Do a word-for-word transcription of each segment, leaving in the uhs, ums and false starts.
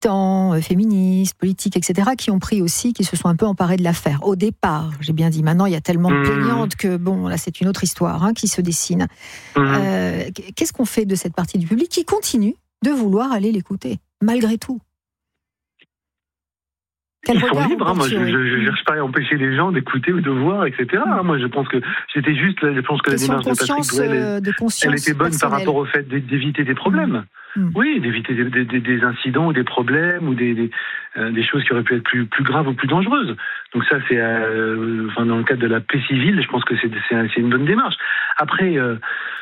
militants, euh, féministes, politiques, et cetera, qui ont pris aussi, qui se sont un peu emparés de l'affaire. Au départ, j'ai bien dit, maintenant il y a tellement de plaignantes que, bon, là c'est une autre histoire hein, qui se dessine. Mmh. Euh, qu'est-ce qu'on fait de cette partie du public qui continue de vouloir aller l'écouter, malgré tout? Quel Ils sont libres, hein. Moi je ne cherche pas à empêcher les gens d'écouter ou de voir, et cetera. Mmh. Moi je pense que c'était juste, je pense que question la démarche de, de Patrick Bruel, elle, de elle était bonne par rapport au fait d'éviter des problèmes. Mmh. Oui, d'éviter des, des, des incidents ou des problèmes ou des, des, euh, des choses qui auraient pu être plus, plus graves ou plus dangereuses. Donc ça c'est, euh, enfin, dans le cadre de la paix civile, je pense que c'est, c'est, c'est une bonne démarche. Après... Euh,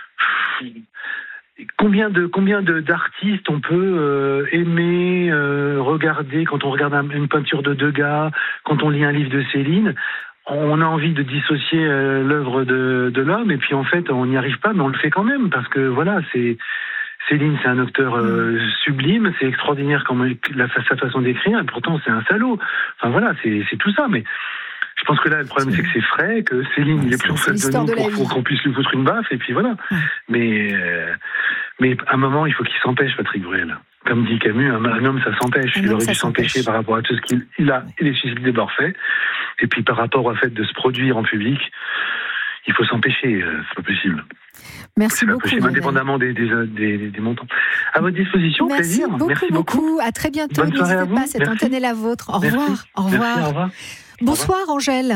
Combien de combien de d'artistes on peut euh, aimer, euh, regarder quand on regarde un, une peinture de Degas, quand on lit un livre de Céline, on a envie de dissocier euh, l'œuvre de, de l'homme et puis en fait on n'y arrive pas, mais on le fait quand même parce que voilà, c'est Céline, c'est un auteur euh, sublime, c'est extraordinaire comme la, sa façon d'écrire, et pourtant c'est un salaud. Enfin voilà, c'est c'est tout ça, mais je pense que là, le problème, c'est que c'est frais, que Céline, il est plus en face de nous pour, pour qu'on puisse lui foutre une baffe, et puis voilà. Ouais. Mais, euh, mais à un moment, il faut qu'il s'empêche, Patrick Bruel. Comme dit Camus, un, un homme, ça s'empêche. Un il aurait dû s'empêcher par rapport à tout ce qu'il il a, il est susceptible d'avoir fait. Et puis par rapport au fait de se produire en public, il faut s'empêcher, euh, c'est pas possible. Merci c'est beaucoup. Pas possible, indépendamment des, des, des, des montants. À votre disposition, Merci plaisir. Beaucoup, Merci beaucoup. beaucoup. À très bientôt. Bonne N'hésitez à pas, vous. cette Merci. antenne est la vôtre. Au Merci. revoir. Au revoir. Merci, au revoir. Bonsoir, Angèle.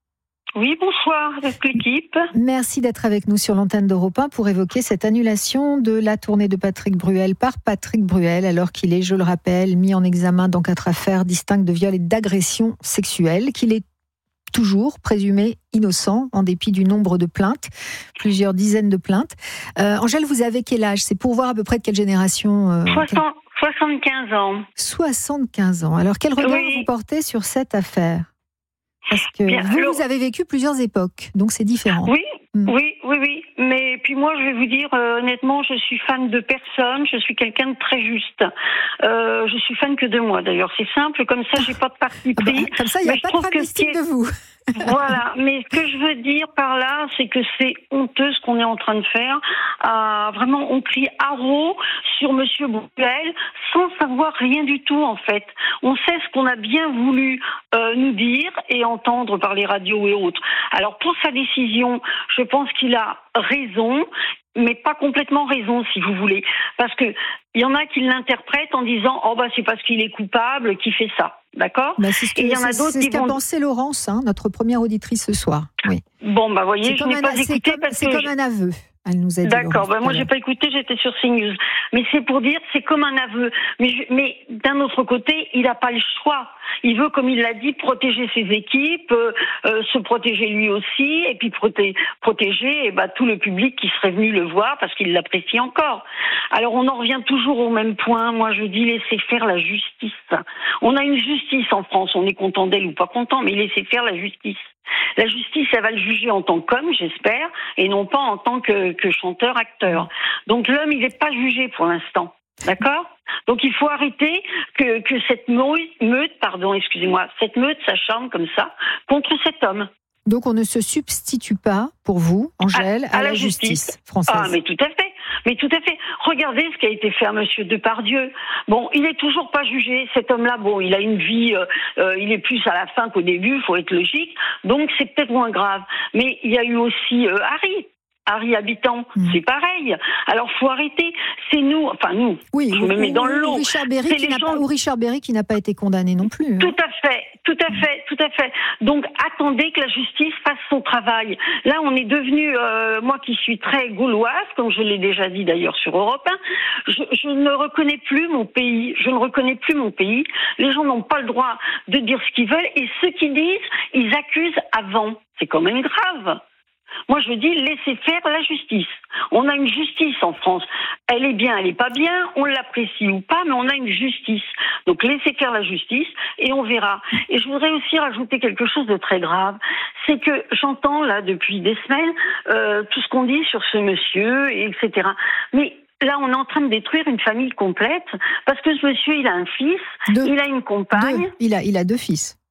Oui, bonsoir avec l'équipe. Merci d'être avec nous sur l'antenne d'Europe un pour évoquer cette annulation de la tournée de Patrick Bruel par Patrick Bruel, alors qu'il est, je le rappelle, mis en examen dans quatre affaires distinctes de viol et d'agression sexuelle, qu'il est toujours présumé innocent en dépit du nombre de plaintes, plusieurs dizaines de plaintes. Euh, Angèle, vous avez quel âge? C'est pour voir à peu près de quelle génération euh, soixante, soixante-quinze ans. soixante-quinze ans. Alors, quel regard oui. vous portez sur cette affaire? Parce que Bien, vous, alors, vous avez vécu plusieurs époques, donc c'est différent. Oui, mmh. oui, oui, oui. Mais puis moi, je vais vous dire, euh, honnêtement, je suis fan de personne. Je suis quelqu'un de très juste. Euh, je suis fan que de moi, d'ailleurs. C'est simple, comme ça, j'ai pas de parti pris. Ah bah, comme ça, il n'y a pas de fan estime de vous. Voilà, mais ce que je veux dire par là, c'est que c'est honteux ce qu'on est en train de faire. Euh, vraiment, on crie haro sur Monsieur Bruel sans savoir rien du tout, en fait. On sait ce qu'on a bien voulu euh, nous dire et entendre par les radios et autres. Alors, pour sa décision, je pense qu'il a raison, mais pas complètement raison, si vous voulez. Parce que il y en a qui l'interprètent en disant « Oh, bah, c'est parce qu'il est coupable qu'il fait ça ». D'accord. Bah, c'est ce que, et il y en a d'autres c'est ce qu'a vont... pensé Laurence, hein, notre première auditrice ce soir. Oui. Bon, bah voyez, c'est je n'ai un, pas c'est écouté comme, parce c'est que comme je... un aveu. Elle nous a dit. D'accord. Bah moi, j'ai pas écouté. J'étais sur CNews. Mais c'est pour dire, c'est comme un aveu. Mais, je... mais d'un autre côté, il n'a pas le choix. Il veut, comme il l'a dit, protéger ses équipes, euh, euh, se protéger lui aussi, et puis proté... protéger, et bah, tout le public qui serait venu le voir parce qu'il l'apprécie encore. Alors, on en revient toujours au même point. Moi, je dis, laissez faire la justice. On a une justice en France. On est content d'elle ou pas content, mais laissez faire la justice. La justice, elle va le juger en tant qu'homme, j'espère, et non pas en tant que, que chanteur-acteur. Donc l'homme, il n'est pas jugé pour l'instant, d'accord ? Donc il faut arrêter que, que cette meute, pardon, excusez-moi, cette meute s'acharne comme ça contre cet homme. Donc on ne se substitue pas, pour vous, Angèle, à, à, à la, la justice. justice française. Ah, mais tout à fait. Mais tout à fait. Regardez ce qui a été fait à Monsieur Depardieu. Bon, il est toujours pas jugé. Cet homme-là, bon, il a une vie, euh, euh, il est plus à la fin qu'au début. Faut être logique. Donc c'est peut-être moins grave. Mais il y a eu aussi euh, Harry. Harry Habitant, mmh. c'est pareil. Alors, faut arrêter. C'est nous, enfin nous, oui, je me mets dans le lot. Richard Berry qui n'a gens... pas, ou Richard Berry qui n'a pas été condamné non plus. Hein. Tout à fait, tout à fait, tout à fait. Donc, attendez que la justice fasse son travail. Là, on est devenu, euh, moi qui suis très gauloise, comme je l'ai déjà dit d'ailleurs sur Europe un, je, je ne reconnais plus mon pays. Je ne reconnais plus mon pays. Les gens n'ont pas le droit de dire ce qu'ils veulent. Et ceux qui disent, ils accusent avant. C'est quand même grave. Moi, je dis, laissez faire la justice. On a une justice en France. Elle est bien, elle est pas bien, on l'apprécie ou pas, mais on a une justice. Donc, laissez faire la justice et on verra. Et je voudrais aussi rajouter quelque chose de très grave. C'est que j'entends, là, depuis des semaines, euh, tout ce qu'on dit sur ce monsieur, et cetera. Mais là, on est en train de détruire une famille complète parce que ce monsieur, il a un fils, deux. il a une compagne. Deux. Il a, il a deux fils. Mmh.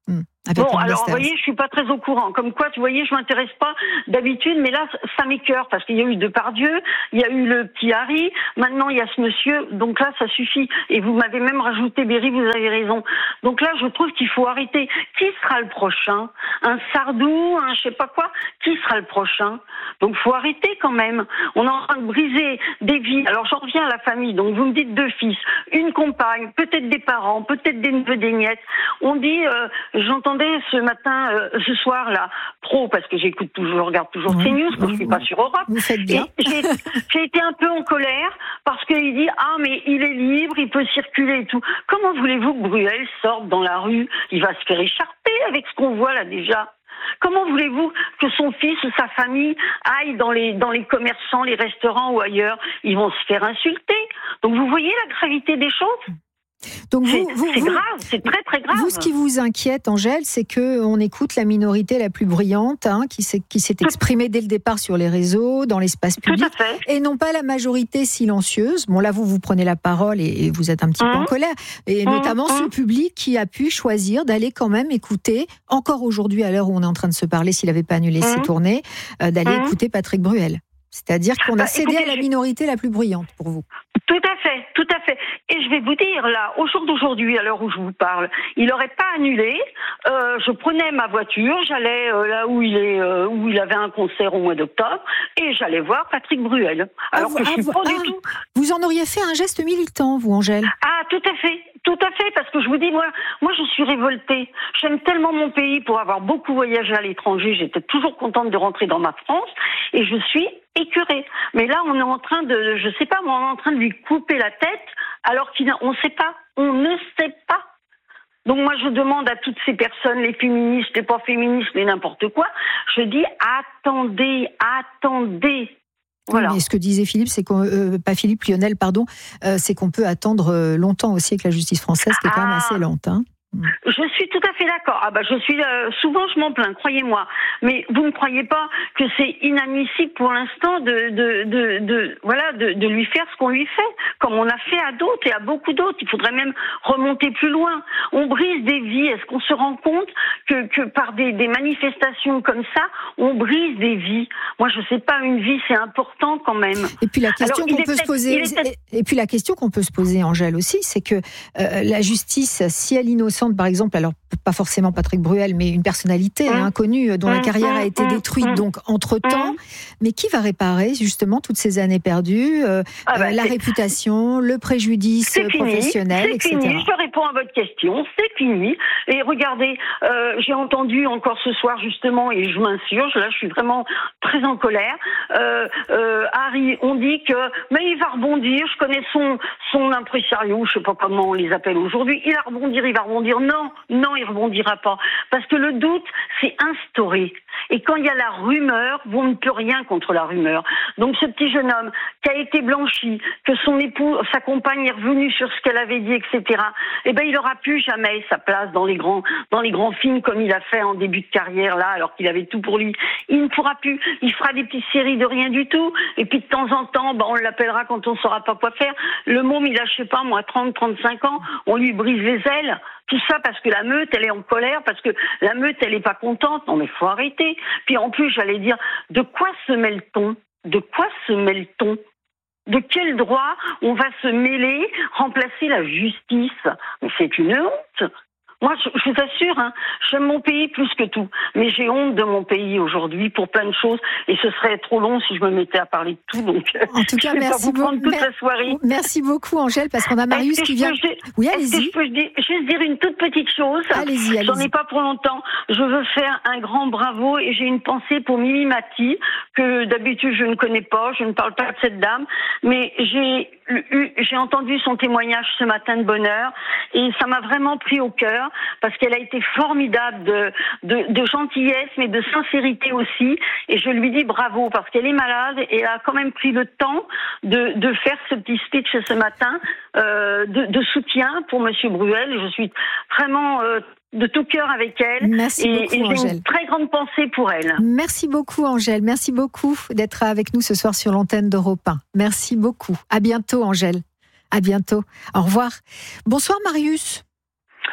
Bon, alors, vous voyez, je suis pas très au courant. Comme quoi, tu voyez, je m'intéresse pas d'habitude, mais là, ça m'écœure parce qu'il y a eu Depardieu, il y a eu le petit Harry, maintenant il y a ce monsieur, donc là, ça suffit. Et vous m'avez même rajouté, Berry, vous avez raison. Donc là, je trouve qu'il faut arrêter. Qui sera le prochain? Un Sardou, un je sais pas quoi? Qui sera le prochain? Donc, faut arrêter quand même. On est en train de briser des vies. Alors, j'en reviens à la famille. Donc, vous me dites deux fils, une compagne, peut-être des parents, peut-être des neveux, des nièces. On dit, euh, j'entends ce matin, euh, ce soir là, pro parce que j'écoute toujours, je regarde toujours oui, CNews, parce que je suis pas sur Europe. Vous faites bien. J'ai, j'ai été un peu en colère parce qu'il dit ah mais il est libre, il peut circuler et tout. Comment voulez-vous que Bruel sorte dans la rue? Il va se faire écharper avec ce qu'on voit là déjà. Comment voulez-vous que son fils ou sa famille aille dans les dans les commerçants, les restaurants ou ailleurs? Ils vont se faire insulter. Donc vous voyez la gravité des choses? Donc vous, c'est, vous, c'est vous, grave, c'est très très grave. Vous, ce qui vous inquiète, Angèle, c'est que on écoute la minorité la plus bruyante, hein, qui s'est, qui s'est exprimée dès le départ sur les réseaux, dans l'espace public, Tout à fait. et non pas la majorité silencieuse. Bon, là, vous vous prenez la parole et, et vous êtes un petit mmh. peu en colère, et mmh. notamment mmh. ce public qui a pu choisir d'aller quand même écouter, encore aujourd'hui, à l'heure où on est en train de se parler, s'il n'avait pas annulé mmh. ses tournées, euh, d'aller mmh. écouter Patrick Bruel. C'est-à-dire qu'on a bah, cédé écoutez, à la minorité la plus bruyante pour vous. Tout à fait, tout à fait. Et je vais vous dire, là, au jour d'aujourd'hui, à l'heure où je vous parle, il n'aurait pas annulé. Euh, je prenais ma voiture, j'allais euh, là où il est, euh, où il avait un concert au mois d'octobre, et j'allais voir Patrick Bruel. Alors ah, que je suis ah, pas ah, du tout. Vous en auriez fait un geste militant, vous, Angèle? Ah, tout à fait. Tout à fait, parce que je vous dis, moi, moi, je suis révoltée. J'aime tellement mon pays pour avoir beaucoup voyagé à l'étranger. J'étais toujours contente de rentrer dans ma France, et je suis écœurée. Mais là, on est en train de, je sais pas, on est en train de lui couper la tête, alors qu'on ne sait pas. On ne sait pas. Donc moi, je demande à toutes ces personnes, les féministes, les pas féministes, les n'importe quoi, je dis, attendez, attendez. Voilà. Oui, mais ce que disait Philippe, c'est qu'on, euh, pas Philippe, Lionel, pardon, euh, c'est qu'on peut attendre euh, longtemps aussi avec la justice française, qui est quand même assez lente. Hein. Je suis tout à fait d'accord. Ah bah je suis euh, souvent je m'en plains, croyez-moi. Mais vous ne croyez pas que c'est inadmissible pour l'instant de de de, de voilà de, de lui faire ce qu'on lui fait, comme on a fait à d'autres et à beaucoup d'autres. Il faudrait même remonter plus loin. On brise des vies. Est-ce qu'on se rend compte que que par des des manifestations comme ça, on brise des vies? Moi je sais pas, une vie c'est important quand même. Et puis la question Alors, qu'on peut se poser, et puis la question qu'on peut se poser, Angèle aussi, c'est que euh, la justice, si elle est innocente, par exemple, alors pas forcément Patrick Bruel, mais une personnalité mmh. inconnue dont mmh. la carrière a été mmh. détruite, mmh. donc entre-temps, mmh. mais qui va réparer justement toutes ces années perdues, euh, ah bah, euh, la réputation, le préjudice c'est professionnel, fini, c'est et cetera. Fini. Je réponds à votre question, c'est fini. Et regardez, euh, j'ai entendu encore ce soir justement, et je m'insurge, là je suis vraiment très en colère, euh, euh, Harry, on dit que, mais il va rebondir, je connais son, son impresario, je sais pas comment on les appelle aujourd'hui, il va rebondir, il va rebondir. Non, non, il rebondira pas. Parce que le doute, c'est instauré. Et quand il y a la rumeur, vous ne peut rien contre la rumeur. Donc ce petit jeune homme qui a été blanchi, que son époux, sa compagne est revenue sur ce qu'elle avait dit, et cetera. Eh ben, il n'aura plus jamais sa place dans les grands, dans les grands films comme il a fait en début de carrière là, alors qu'il avait tout pour lui. Il ne pourra plus. Il fera des petites séries de rien du tout. Et puis de temps en temps, ben, on l'appellera quand on saura pas quoi faire. Le môme, il a, je sais pas, moi, trente, trente-cinq ans, on lui brise les ailes. Tout ça parce que la meute, elle est en colère, parce que la meute, elle est pas contente. Non, mais faut arrêter. Puis en plus, j'allais dire, de quoi se mêle-t-on? De quoi se mêle-t-on? De quel droit on va se mêler, remplacer la justice? Mais c'est une honte. Moi, je, je vous assure, hein, j'aime mon pays plus que tout. Mais j'ai honte de mon pays aujourd'hui pour plein de choses. Et ce serait trop long si je me mettais à parler de tout. Donc, en tout cas, je vais merci pas vous prendre beaucoup. toute la soirée. Merci beaucoup, Angèle, parce qu'on a Marius qui vient. Peux, oui, allez-y. Est-ce que je peux dire, juste dire une toute petite chose? Allez-y, allez-y. J'en ai pas pour longtemps. Je veux faire un grand bravo et j'ai une pensée pour Mimi Mati, que d'habitude je ne connais pas. Je ne parle pas de cette dame. Mais j'ai eu, j'ai entendu son témoignage ce matin de bonne heure et ça m'a vraiment pris au cœur parce qu'elle a été formidable de, de, de gentillesse mais de sincérité aussi et je lui dis bravo parce qu'elle est malade et elle a quand même pris le temps de, de faire ce petit speech ce matin euh, de, de soutien pour Monsieur Bruel. Je suis vraiment euh, de tout cœur avec elle. Merci et, beaucoup, et j'ai Angèle. Une très grande pensée pour elle. Merci beaucoup, Angèle. Merci beaucoup d'être avec nous ce soir sur l'antenne d'Europe un. Merci beaucoup. À bientôt, Angèle. À bientôt. Au revoir. Bonsoir, Marius.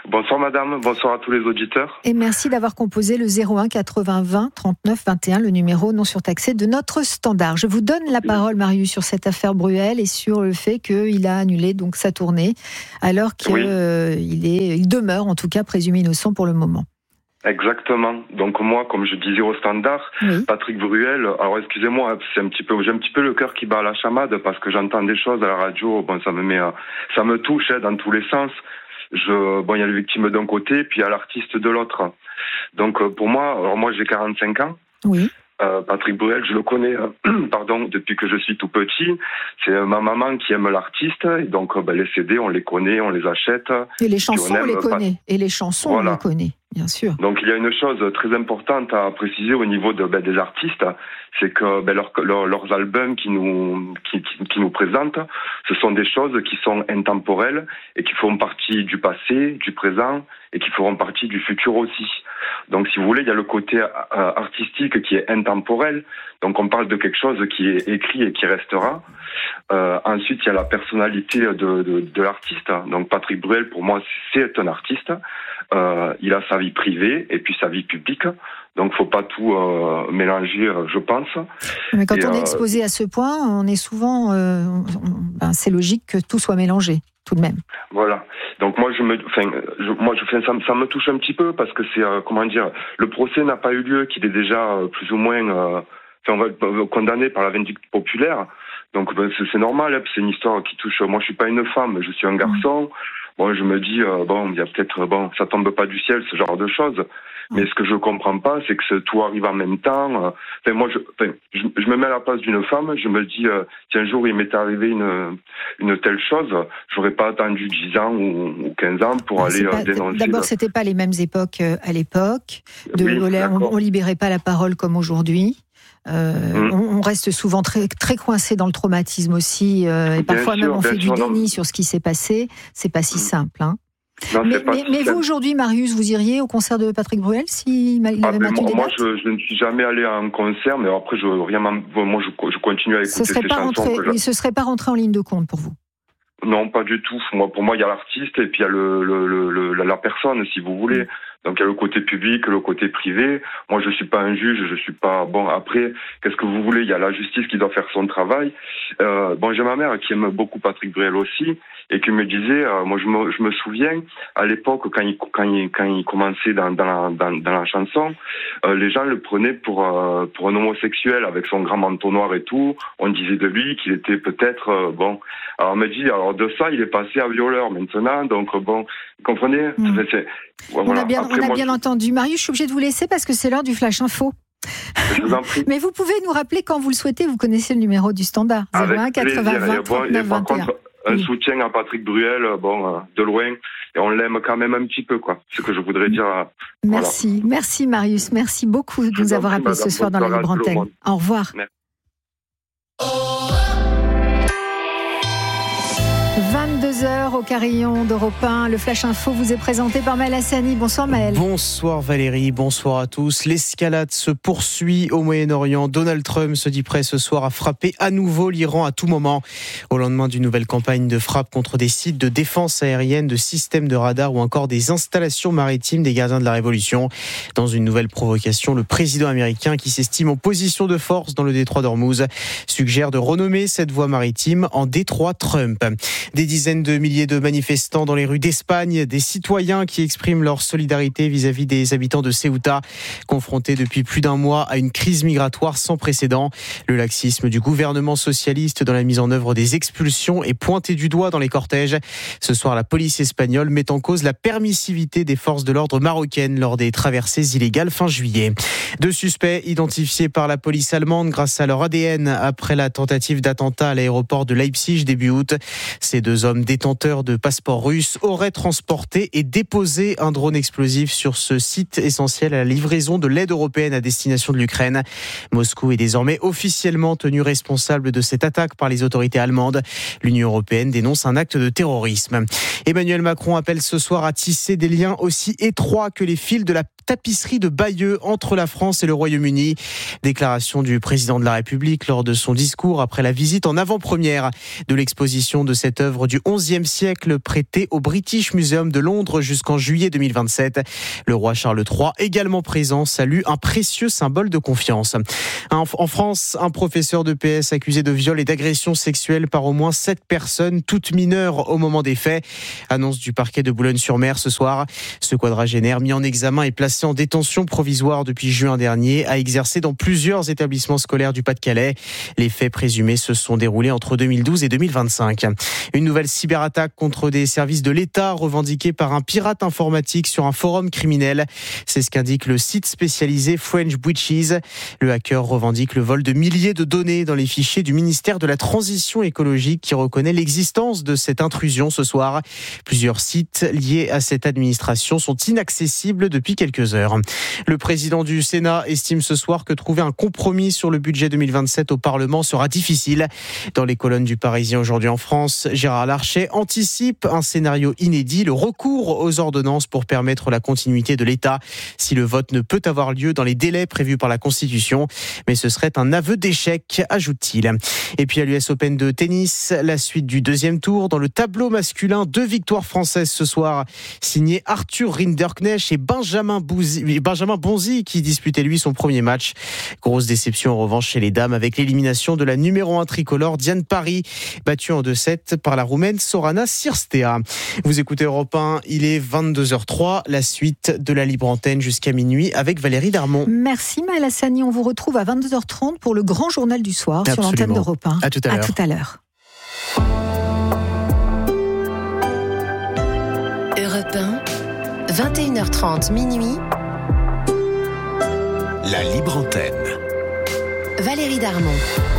Bonsoir madame, bonsoir à tous les auditeurs. Et merci d'avoir composé le zéro un quatre-vingts vingt trente-neuf vingt et un, le numéro non surtaxé de notre standard. Je vous donne la parole, Marius, sur cette affaire Bruel et sur le fait qu'il a annulé donc sa tournée, alors qu'il oui. euh, est, il demeure en tout cas présumé innocent pour le moment. Exactement. Donc moi, comme je disais au standard, oui. Patrick Bruel, alors excusez-moi, c'est un petit peu, j'ai un petit peu le cœur qui bat à la chamade parce que j'entends des choses à la radio, bon, ça me met, ça me touche hein, dans tous les sens. Je, bon, il y a les victimes d'un côté, puis il y a l'artiste de l'autre. Donc pour moi, alors moi j'ai quarante-cinq ans. Oui. Euh, Patrick Bruel, je le connais, euh, pardon, depuis que je suis tout petit. C'est euh, ma maman qui aime l'artiste, et donc euh, ben, les C D, on les connaît, on les achète. Et les chansons, on, on les connaît. Pas... Et les chansons, voilà. On les connaît, bien sûr. Donc il y a une chose très importante à préciser au niveau de, ben, des artistes, c'est que ben, leur, leur, leurs albums qui nous, qui, qui, qui nous présentent, ce sont des choses qui sont intemporelles et qui font partie du passé, du présent et qui feront partie du futur aussi. Donc, si vous voulez, il y a le côté euh, artistique qui est intemporel. Donc, on parle de quelque chose qui est écrit et qui restera. Euh, ensuite, il y a la personnalité de, de, de l'artiste. Donc, Patrick Bruel, pour moi, c'est un artiste. Euh, il a sa vie privée et puis sa vie publique. Donc, faut pas tout euh, mélanger, je pense. Mais quand et, on est euh, exposé à ce point, on est souvent, euh, on, ben, c'est logique que tout soit mélangé, tout de même. Voilà. Donc moi, je me, enfin, je, moi, je fais ça, ça me touche un petit peu parce que c'est, euh, comment dire, le procès n'a pas eu lieu, qu'il est déjà euh, plus ou moins, euh, enfin, on va être condamné par la vindicte populaire. Donc ben, c'est, c'est normal. Hein, c'est une histoire qui touche. Moi, je suis pas une femme, je suis un garçon. Mmh. Bon, je me dis, euh, bon, il y a peut-être, bon, ça tombe pas du ciel, ce genre de choses. Mais ce que je comprends pas, c'est que tout arrive en même temps. Enfin, moi, je, enfin, je, je me mets à la place d'une femme. Je me dis, euh, si un jour il m'était arrivé une, une telle chose, j'aurais pas attendu dix ans ou, ou quinze ans pour aller pas, euh, dénoncer. D'abord, c'était pas les mêmes époques euh, à l'époque. De, oui, on, on libérait pas la parole comme aujourd'hui. Euh, mmh. on, on reste souvent très, très coincé dans le traumatisme aussi. Euh, et parfois sûr, même on fait du déni non. sur ce qui s'est passé. C'est pas si mmh. simple, hein. Non, mais, mais, mais vous aujourd'hui, Marius, vous iriez au concert de Patrick Bruel s'il avait ah, maintenu des Moi, dates je, je ne suis jamais allé à un concert, mais après, je, rien, moi, je, je continue à écouter ce serait ces pas chansons. Rentré, je... Ce serait pas rentré en ligne de compte pour vous? Non, pas du tout. Moi, pour moi, il y a l'artiste et puis il y a le, le, le, le, la personne, si vous voulez. Donc il y a le côté public, le côté privé. Moi, je suis pas un juge, je suis pas bon. Après, qu'est-ce que vous voulez? Il y a la justice qui doit faire son travail. Euh, bon, j'ai ma mère qui aime beaucoup Patrick Bruel aussi et qui me disait, euh, moi, je me, je me souviens à l'époque quand il quand il quand il commençait dans dans la dans, dans la chanson, euh, les gens le prenaient pour euh, pour un homosexuel avec son grand manteau noir et tout. On disait de lui qu'il était peut-être euh, bon. Alors on me dit, alors de ça, il est passé à violeur maintenant. Donc bon, vous comprenez? Mmh. C'est, c'est, voilà. On a bien Après, on a moi, bien je... entendu. Marius, je suis obligée de vous laisser parce que c'est l'heure du Flash Info. Je vous en prie. Mais vous pouvez nous rappeler quand vous le souhaitez. Vous connaissez le numéro du standard zéro un quatre-vingts vingt trente-neuf vingt et un. Un oui. soutien à Patrick Bruel, bon, de loin, et on l'aime quand même un petit peu, quoi. C'est ce que je voudrais dire. Merci, voilà. Merci Marius, merci beaucoup de nous avoir appelés ce soir dans la Libre Antenne. Au revoir. Merci. vingt-deux heures au carillon d'Europe un. Le Flash Info vous est présenté par Maël Hassani. Bonsoir Maël. Bonsoir Valérie, bonsoir à tous. L'escalade se poursuit au Moyen-Orient. Donald Trump se dit prêt ce soir à frapper à nouveau l'Iran à tout moment. Au lendemain d'une nouvelle campagne de frappe contre des sites de défense aérienne, de systèmes de radar ou encore des installations maritimes des gardiens de la Révolution. Dans une nouvelle provocation, le président américain, qui s'estime en position de force dans le détroit d'Ormuz, suggère de renommer cette voie maritime en détroit Trump. Des dizaines de milliers de manifestants dans les rues d'Espagne, des citoyens qui expriment leur solidarité vis-à-vis des habitants de Ceuta, confrontés depuis plus d'un mois à une crise migratoire sans précédent. Le laxisme du gouvernement socialiste dans la mise en œuvre des expulsions est pointé du doigt dans les cortèges. Ce soir, la police espagnole met en cause la permissivité des forces de l'ordre marocaines lors des traversées illégales fin juillet. Deux suspects identifiés par la police allemande grâce à leur A D N après la tentative d'attentat à l'aéroport de Leipzig début août. Ces deux hommes détenteurs de passeports russes auraient transporté et déposé un drone explosif sur ce site essentiel à la livraison de l'aide européenne à destination de l'Ukraine. Moscou est désormais officiellement tenu responsable de cette attaque par les autorités allemandes. L'Union européenne dénonce un acte de terrorisme. Emmanuel Macron appelle ce soir à tisser des liens aussi étroits que les fils de la tapisserie de Bayeux entre la France et le Royaume-Uni. Déclaration du président de la République lors de son discours après la visite en avant-première de l'exposition de cette œuvre du onzième siècle prêtée au British Museum de Londres jusqu'en juillet deux mille vingt-sept. Le roi Charles trois, également présent, salue un précieux symbole de confiance. En France, un professeur de P S accusé de viol et d'agression sexuelle par au moins sept personnes, toutes mineures au moment des faits. Annonce du parquet de Boulogne-sur-Mer ce soir. Ce quadragénaire, mis en examen et placé en détention provisoire depuis juin dernier, a exercé dans plusieurs établissements scolaires du Pas-de-Calais. Les faits présumés se sont déroulés entre deux mille douze et deux mille vingt-cinq. Une nouvelle cyberattaque contre des services de l'État revendiquée par un pirate informatique sur un forum criminel. C'est ce qu'indique le site spécialisé French Breaches. Le hacker revendique le vol de milliers de données dans les fichiers du ministère de la Transition écologique qui reconnaît l'existence de cette intrusion ce soir. Plusieurs sites liés à cette administration sont inaccessibles depuis quelques heures. Le président du Sénat estime ce soir que trouver un compromis sur le budget deux mille vingt-sept au Parlement sera difficile. Dans les colonnes du Parisien aujourd'hui en France, Gérard Larcher anticipe un scénario inédit, le recours aux ordonnances pour permettre la continuité de l'État si le vote ne peut avoir lieu dans les délais prévus par la Constitution. Mais ce serait un aveu d'échec, ajoute-t-il. Et puis à l'U S Open de tennis, la suite du deuxième tour. Dans le tableau masculin, deux victoires françaises ce soir, signées Arthur Rinderknecht et Benjamin, Bouzi, Benjamin Bonzi qui disputait lui son premier match. Grosse déception en revanche chez les dames avec l'élimination de la numéro un tricolore Diane Parry, battue en deux sept par la Roumaine Sorana Cirstea. Vous écoutez Europe un, il est vingt-deux heures zéro trois, la suite de la libre antenne jusqu'à minuit avec Valérie Darmon. Merci Maëlle Hassani, on vous retrouve à vingt-deux heures trente pour le grand journal du soir. Absolument. Sur l'antenne d'Europe un. À tout à l'heure. À tout à l'heure. Europe un, vingt et une heures trente, minuit. La libre antenne. Valérie Darmon.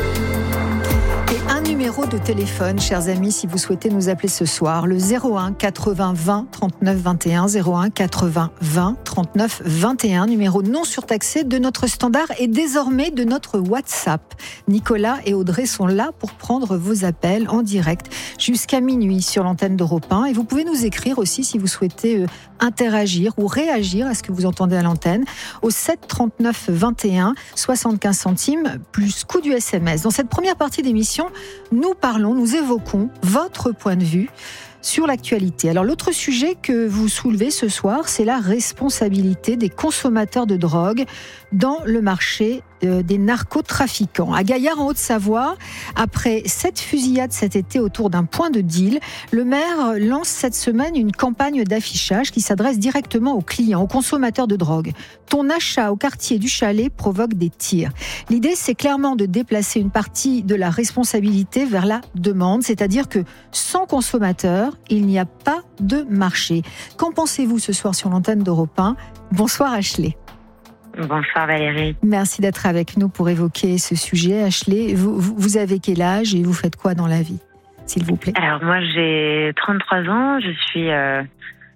Et un numéro de téléphone, chers amis, si vous souhaitez nous appeler ce soir, le zéro un quatre-vingts vingt trente-neuf vingt et un, zéro un quatre-vingts vingt trente-neuf vingt et un, numéro non surtaxé de notre standard et désormais de notre WhatsApp. Nicolas et Audrey sont là pour prendre vos appels en direct jusqu'à minuit sur l'antenne d'Europe un. Et vous pouvez nous écrire aussi si vous souhaitez interagir ou réagir à ce que vous entendez à l'antenne au sept trente-neuf vingt et un, soixante-quinze centimes plus coût du S M S. Dans cette première partie d'émission, nous parlons, nous évoquons votre point de vue sur l'actualité. Alors l'autre sujet que vous soulevez ce soir, c'est la responsabilité des consommateurs de drogue dans le marché des narcotrafiquants. À Gaillard, en Haute-Savoie, après sept fusillades cet été autour d'un point de deal, le maire lance cette semaine une campagne d'affichage qui s'adresse directement aux clients, aux consommateurs de drogue. Ton achat au quartier du Chalet provoque des tirs. L'idée, c'est clairement de déplacer une partie de la responsabilité vers la demande, c'est-à-dire que sans consommateurs, il n'y a pas de marché. Qu'en pensez-vous ce soir sur l'antenne d'Europe un ? Bonsoir Ashley. Bonsoir Valérie. Merci d'être avec nous pour évoquer ce sujet. Ashley, vous, vous avez quel âge et vous faites quoi dans la vie, s'il vous plaît ? Alors moi j'ai trente-trois ans, je suis euh,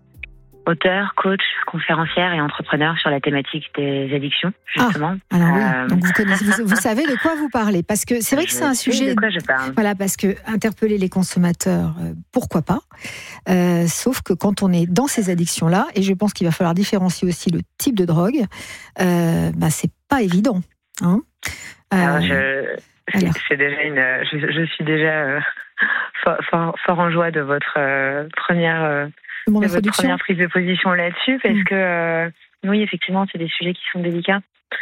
auteur, coach, conférencière et entrepreneur sur la thématique des addictions, justement. Ah, alors oui, euh... donc vous, connaissez, vous, vous savez de quoi vous parlez, parce que c'est vrai que c'est un sujet... de quoi je parle. Voilà, parce que interpeller les consommateurs, euh, pourquoi pas, euh, sauf que quand on est dans ces addictions-là, et je pense qu'il va falloir différencier aussi le type de drogue, euh, bah, c'est pas évident. Hein euh, alors je... Alors. C'est déjà une, je, je suis déjà euh, fort, fort, fort en joie de votre euh, première... Euh, Mon de votre première prise de position là-dessus, parce mmh. que euh, oui, effectivement, c'est des sujets qui sont délicats.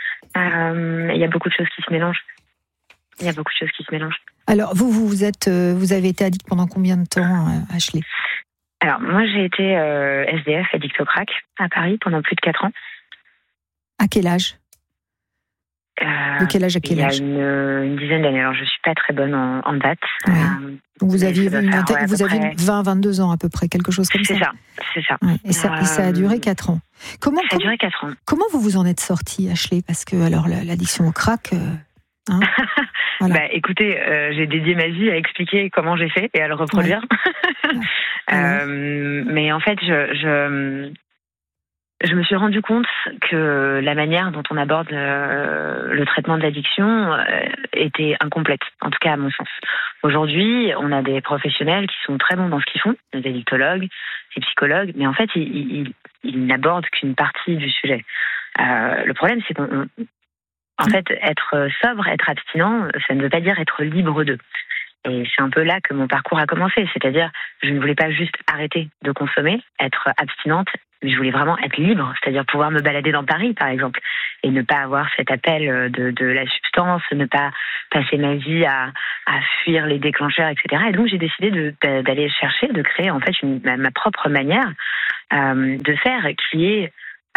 Euh, il y a beaucoup de choses qui se mélangent. Il y a beaucoup de choses qui se mélangent. Alors, vous, vous, vous, êtes, vous avez été addict pendant combien de temps, Ashley ? Alors, moi, j'ai été euh, S D F, addict au crack, à Paris, pendant plus de quatre ans. À quel âge ? Euh, De quel âge à quel âge ? Il y a une, une dizaine d'années. Alors, je ne suis pas très bonne en, en date. Ouais. Euh, Donc vous aviez, une, faire, ouais, vous aviez vingt, vingt-deux ans à peu près, quelque chose comme c'est ça. C'est ça, c'est ça. Ouais. Et, ça euh, et ça a duré quatre ans. Comment, ça a duré quatre ans. Comment vous vous en êtes sortie, Ashley ? Parce que alors l'addiction au crack... Euh, hein, voilà. Bah, écoutez, euh, j'ai dédié ma vie à expliquer comment j'ai fait et à le reproduire. Ouais. euh, mais en fait, je... je Je me suis rendu compte que la manière dont on aborde euh, le traitement de l'addiction euh, était incomplète, en tout cas à mon sens. Aujourd'hui, on a des professionnels qui sont très bons dans ce qu'ils font, des addictologues, des psychologues, mais en fait, ils, ils, il n'aborde qu'une partie du sujet. Euh, le problème, c'est qu'on, en fait, être sobre, être abstinent, ça ne veut pas dire être libre d'eux. Et c'est un peu là que mon parcours a commencé. C'est-à-dire, je ne voulais pas juste arrêter de consommer, être abstinente, mais je voulais vraiment être libre. C'est-à-dire pouvoir me balader dans Paris, par exemple, et ne pas avoir cet appel de, de la substance, ne pas passer ma vie à, à fuir les déclencheurs, et cetera. Et donc, j'ai décidé de, d'aller chercher, de créer en fait une, ma, ma propre manière euh, de faire, qui est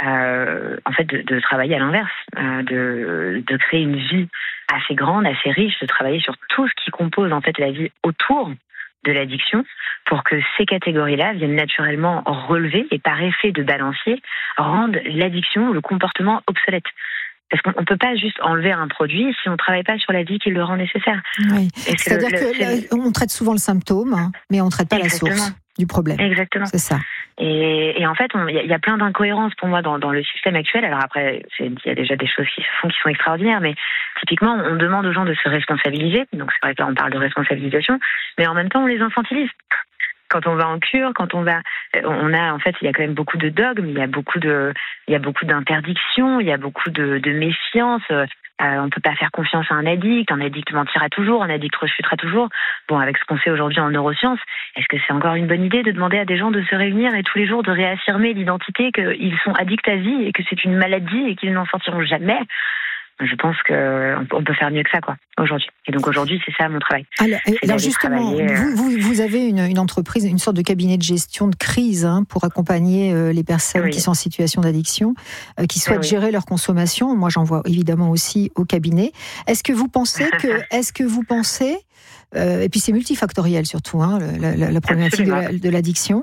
Euh, en fait, de, de travailler à l'inverse, euh, de, de créer une vie assez grande, assez riche, de travailler sur tout ce qui compose en fait la vie autour de l'addiction, pour que ces catégories-là viennent naturellement relever et par effet de balancier rendent l'addiction, le comportement obsolète. Parce qu'on ne peut pas juste enlever un produit si on ne travaille pas sur la vie qui le rend nécessaire. Oui. C'est-à-dire qu'on traite souvent le symptôme, mais on ne traite pas Exactement. la source du problème. Exactement. C'est ça. Et, et en fait, il y, y a plein d'incohérences pour moi dans, dans le système actuel. Alors après, il y a déjà des choses qui se font qui sont extraordinaires, mais typiquement, on demande aux gens de se responsabiliser. Donc c'est vrai que là, on parle de responsabilisation, mais en même temps, on les infantilise. Quand on va en cure, quand on va, on a en fait, il y a quand même beaucoup de dogmes, il y a beaucoup de, il y a beaucoup d'interdictions, il y a beaucoup de, de méfiance. Euh, on peut pas faire confiance à un addict, un addict mentira toujours, un addict refutera toujours. Bon, avec ce qu'on sait aujourd'hui en neurosciences, est-ce que c'est encore une bonne idée de demander à des gens de se réunir et tous les jours de réaffirmer l'identité qu'ils sont addicts à vie et que c'est une maladie et qu'ils n'en sortiront jamais? Je pense qu'on peut faire mieux que ça, quoi, aujourd'hui. Et donc aujourd'hui, c'est ça mon travail. Alors, alors justement, euh... vous, vous, vous avez une, une entreprise, une sorte de cabinet de gestion de crise hein, pour accompagner euh, les personnes oui. qui sont en situation d'addiction, euh, qui souhaitent oui. gérer leur consommation. Moi, j'en vois évidemment aussi au cabinet. Est-ce que vous pensez que, est-ce que vous pensez Euh, et puis c'est multifactoriel surtout, hein, la, la, la problématique de, la, de l'addiction.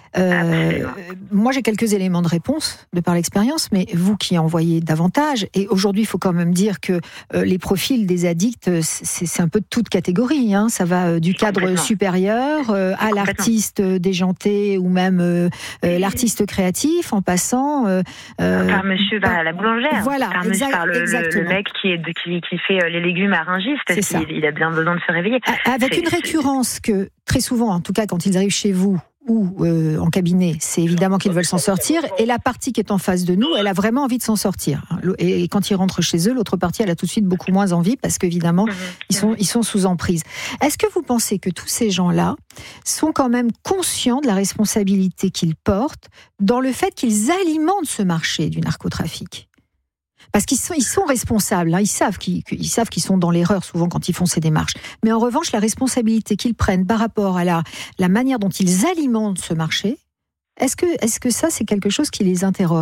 Euh, moi j'ai quelques éléments de réponse de par l'expérience, mais vous qui en voyez davantage, et aujourd'hui il faut quand même dire que euh, les profils des addicts, c'est, c'est un peu de toute catégorie, hein, ça va euh, du cadre supérieur euh, à l'artiste déjanté ou même euh, euh, l'artiste créatif, en passant euh, par monsieur par, par la boulangère, voilà, par, monsieur, par le, le, le mec qui, est, qui, qui fait les légumes à Rungis parce c'est qu'il il a bien besoin de se réveiller. Avec c'est, une récurrence que, très souvent, en tout cas quand ils arrivent chez vous ou euh, en cabinet, c'est évidemment qu'ils veulent s'en sortir. Et la partie qui est en face de nous, elle a vraiment envie de s'en sortir. Et quand ils rentrent chez eux, l'autre partie, elle a tout de suite beaucoup moins envie parce qu'évidemment, ils sont, ils sont sous emprise. Est-ce que vous pensez que tous ces gens-là sont quand même conscients de la responsabilité qu'ils portent dans le fait qu'ils alimentent ce marché du narcotrafic ? Parce qu'ils sont, ils sont responsables, hein, ils, savent qu'ils, ils savent qu'ils sont dans l'erreur souvent quand ils font ces démarches. Mais en revanche, la responsabilité qu'ils prennent par rapport à la, la manière dont ils alimentent ce marché, est-ce que, est-ce que ça, c'est quelque chose qui les interroge ?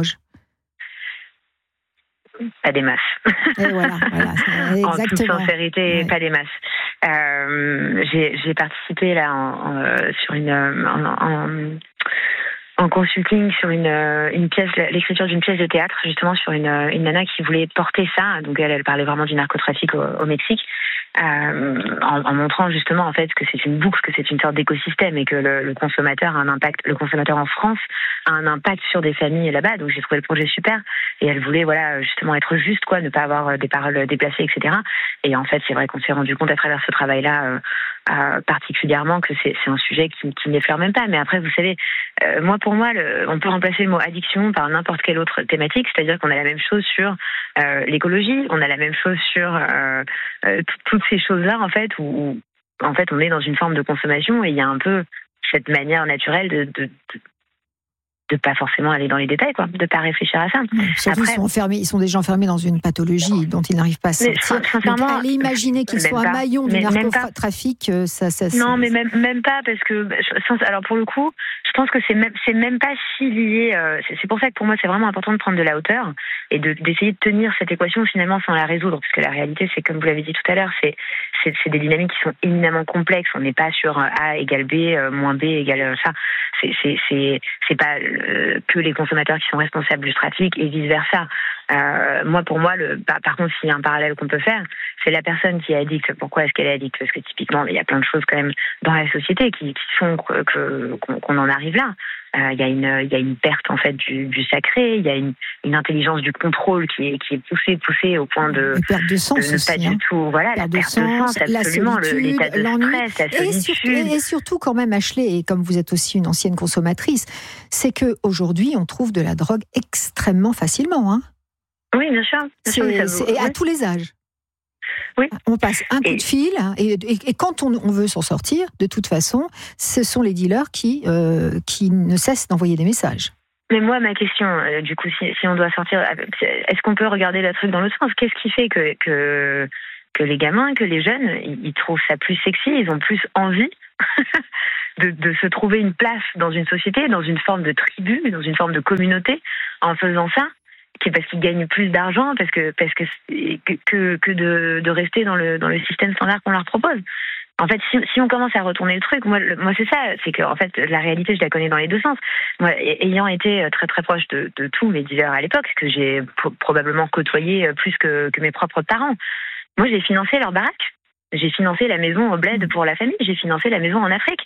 Pas des masses. Et voilà, voilà. Exactement. En toute sincérité, ouais. Pas des masses. Euh, j'ai, j'ai participé là en, en, sur une... En, en, en consulting sur une, une pièce, l'écriture d'une pièce de théâtre, justement sur une, une nana qui voulait porter ça. Donc elle, elle parlait vraiment du narcotrafic au, au Mexique, euh, en, en montrant justement en fait que c'est une boucle, que c'est une sorte d'écosystème et que le, le consommateur a un impact, le consommateur en France a un impact sur des familles là-bas. Donc j'ai trouvé le projet super et elle voulait voilà justement être juste, quoi, ne pas avoir des paroles déplacées, et cetera. Et en fait c'est vrai qu'on s'est rendu compte à travers ce travail-là euh, euh, particulièrement que c'est, c'est un sujet qui, qui n'effleure même pas. Mais après vous savez, euh, moi pour moi le, on peut remplacer le mot addiction par n'importe quelle autre thématique, c'est-à-dire qu'on a la même chose sur euh, l'écologie, on a la même chose sur euh, euh, toutes ces choses-là en fait où, où en fait on est dans une forme de consommation et il y a un peu cette manière naturelle de, de, de de pas forcément aller dans les détails, quoi, de pas réfléchir à ça. Surtout, Après, ils sont enfermés, ils sont déjà enfermés dans une pathologie dont ils n'arrivent pas à sortir. Donc, aller imaginer qu'ils soient un maillon du narcotrafic, ça, ça, ça. Non, mais même même pas parce que, alors pour le coup, je pense que c'est même c'est même pas si lié. Euh, c'est, c'est pour ça que pour moi c'est vraiment important de prendre de la hauteur et de d'essayer de tenir cette équation finalement sans la résoudre, parce que la réalité c'est comme vous l'avez dit tout à l'heure, c'est c'est, c'est des dynamiques qui sont éminemment complexes. On n'est pas sur A égale B, euh, moins B égale ça. C'est c'est c'est c'est pas que les consommateurs qui sont responsables du trafic et vice-versa. Euh, moi, pour moi, le, bah, par contre, s'il y a un parallèle qu'on peut faire, c'est la personne qui est addicte. Pourquoi est-ce qu'elle est addicte ? Parce que typiquement, il y a plein de choses quand même dans la société qui, qui font que, que, qu'on, qu'on en arrive là. Euh, il y a une, il y a une perte en fait du, du sacré. Il y a une, une intelligence du contrôle qui est, qui est poussée, poussée au point de, une perte de sens de ne aussi, pas hein. du tout. Voilà, perte la perte de sens, la absolument, solitude, le, l'état de l'ennui. stress, la Et solitude. surtout, et surtout, quand même, Ashley, et comme vous êtes aussi une ancienne consommatrice, c'est que aujourd'hui, on trouve de la drogue extrêmement facilement, hein. Oui, bien sûr. Bien c'est, sûr mais ça c'est, vous... et à oui. tous les âges. Oui. On passe un coup et... de fil, hein, et, et, et quand on, on veut s'en sortir, de toute façon, ce sont les dealers qui, euh, qui ne cessent d'envoyer des messages. Mais moi, ma question, euh, du coup, si, si on doit sortir, est-ce qu'on peut regarder le truc dans l'autre sens ? Qu'est-ce qui fait que, que, que les gamins, que les jeunes, ils, ils trouvent ça plus sexy, ils ont plus envie de, de se trouver une place dans une société, dans une forme de tribu, dans une forme de communauté, en faisant ça ? Parce qu'ils gagnent plus d'argent, parce que parce que que, que de, de rester dans le dans le système standard qu'on leur propose. En fait, si, si on commence à retourner le truc, moi, le, moi c'est ça, c'est que en fait la réalité, je la connais dans les deux sens. Moi, ayant été très très proche de, de tous mes dealers à l'époque, que j'ai p- probablement côtoyé plus que, que mes propres parents, moi j'ai financé leur baraque, j'ai financé la maison au bled pour la famille, j'ai financé la maison en Afrique.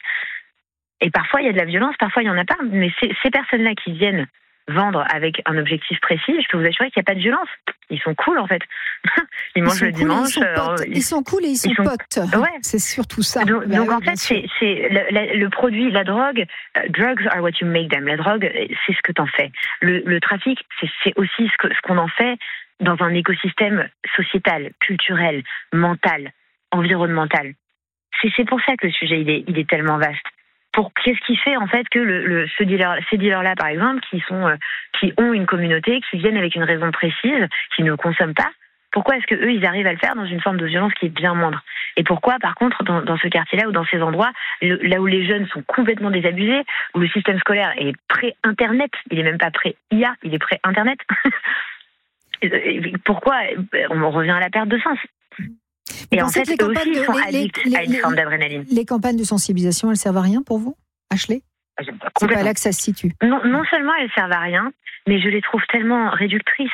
Et parfois il y a de la violence, parfois il y en a pas, mais c'est, ces personnes-là qui viennent vendre avec un objectif précis, je peux vous assurer qu'il n'y a pas de violence. Ils sont cool, en fait. Ils mangent le cool, dimanche. Ils sont, euh, ils... ils sont cool et ils sont, ils sont... potes. Ouais. C'est surtout ça. Donc, bah, donc oui, en fait, c'est, c'est le, le produit, la drogue, uh, drugs are what you make them. La drogue, c'est ce que t'en fais. Le, le trafic, c'est, c'est aussi ce, que, ce qu'on en fait dans un écosystème sociétal, culturel, mental, environnemental. C'est, c'est pour ça que le sujet, il est, il est tellement vaste. Pour qu'est-ce qui fait en fait que le, le ce dealer, ces dealers-là, par exemple, qui sont, euh, qui ont une communauté, qui viennent avec une raison précise, qui ne consomment pas, pourquoi est-ce que eux ils arrivent à le faire dans une forme de violence qui est bien moindre ? Et pourquoi, par contre, dans, dans ce quartier-là ou dans ces endroits, le, là où les jeunes sont complètement désabusés, où le système scolaire est pré-internet, il est même pas pré-I A, il est pré-internet. Pourquoi on revient à la perte de sens ? Et en fait, eux aussi, ils sont les, addicts les, à une les, forme d'adrénaline. Les campagnes de sensibilisation, elles servent à rien pour vous, Ashley ? C'est pas là que ça se situe. Non, non seulement elles servent à rien, mais je les trouve tellement réductrices.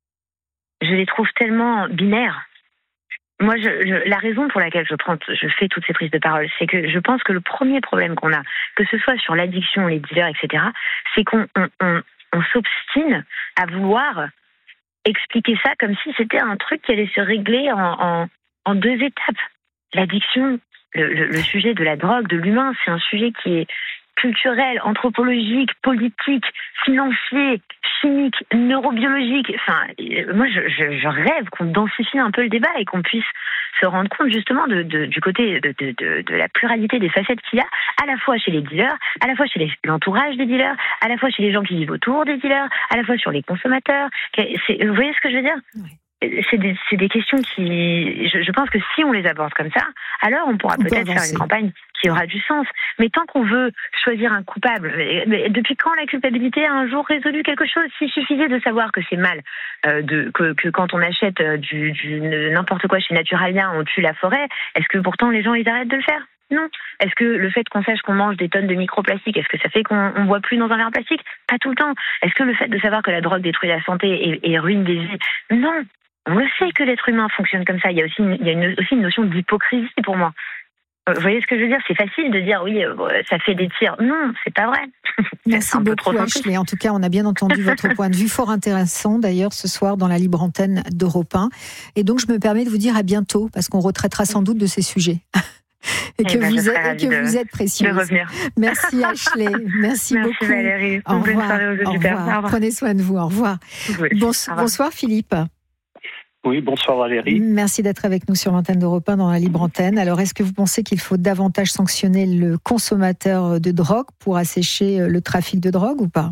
Je les trouve tellement binaires. Moi, je, je, la raison pour laquelle je, prends, je fais toutes ces prises de parole, c'est que je pense que le premier problème qu'on a, que ce soit sur l'addiction, les dealers, et cetera, c'est qu'on on, on, on s'obstine à vouloir expliquer ça comme si c'était un truc qui allait se régler en... en En deux étapes. L'addiction, le, le, le sujet de la drogue, de l'humain, c'est un sujet qui est culturel, anthropologique, politique, financier, chimique, neurobiologique. Enfin, moi, je, je, je rêve qu'on densifie un peu le débat et qu'on puisse se rendre compte justement de, de, du côté de, de, de, de la pluralité des facettes qu'il y a, à la fois chez les dealers, à la fois chez les, l'entourage des dealers, à la fois chez les gens qui vivent autour des dealers, à la fois sur les consommateurs. C'est, vous voyez ce que je veux dire ? Oui. C'est des, c'est des questions qui, je, je pense que si on les aborde comme ça, alors on pourra on peut-être faire une campagne qui aura du sens. Mais tant qu'on veut choisir un coupable, mais depuis quand la culpabilité a un jour résolu quelque chose ? S'il suffisait de savoir que c'est mal, euh, de, que, que quand on achète du, du n'importe quoi chez Naturalia, on tue la forêt, est-ce que pourtant les gens ils arrêtent de le faire ? Non. Est-ce que le fait qu'on sache qu'on mange des tonnes de microplastiques, est-ce que ça fait qu'on ne boit plus dans un verre plastique ? Pas tout le temps. Est-ce que le fait de savoir que la drogue détruit la santé et, et ruine des vies ? Non. On le sait que l'être humain fonctionne comme ça. Il y a aussi une, il y a une, aussi une notion d'hypocrisie pour moi. Vous voyez ce que je veux dire ? C'est facile de dire oui, ça fait des tirs. Non, c'est pas vrai. Merci beaucoup, Ashley. En tout cas, on a bien entendu votre point de vue, fort intéressant d'ailleurs ce soir dans la libre antenne d'Europe un. Et donc, je me permets de vous dire à bientôt parce qu'on retraitera sans doute de ces sujets. Et que, ben, vous, êtes, et que de, vous êtes précieuse. De revenir. Merci Ashley. Merci, Merci beaucoup. Valérie. Au revoir. Au revoir. Au revoir. Prenez soin de vous. Au revoir. Oui. Bon, Au revoir. Bonsoir Philippe. Oui, bonsoir Valérie. Merci d'être avec nous sur l'antenne d'Europe un dans la libre antenne. Alors, est-ce que vous pensez qu'il faut davantage sanctionner le consommateur de drogue pour assécher le trafic de drogue ou pas ?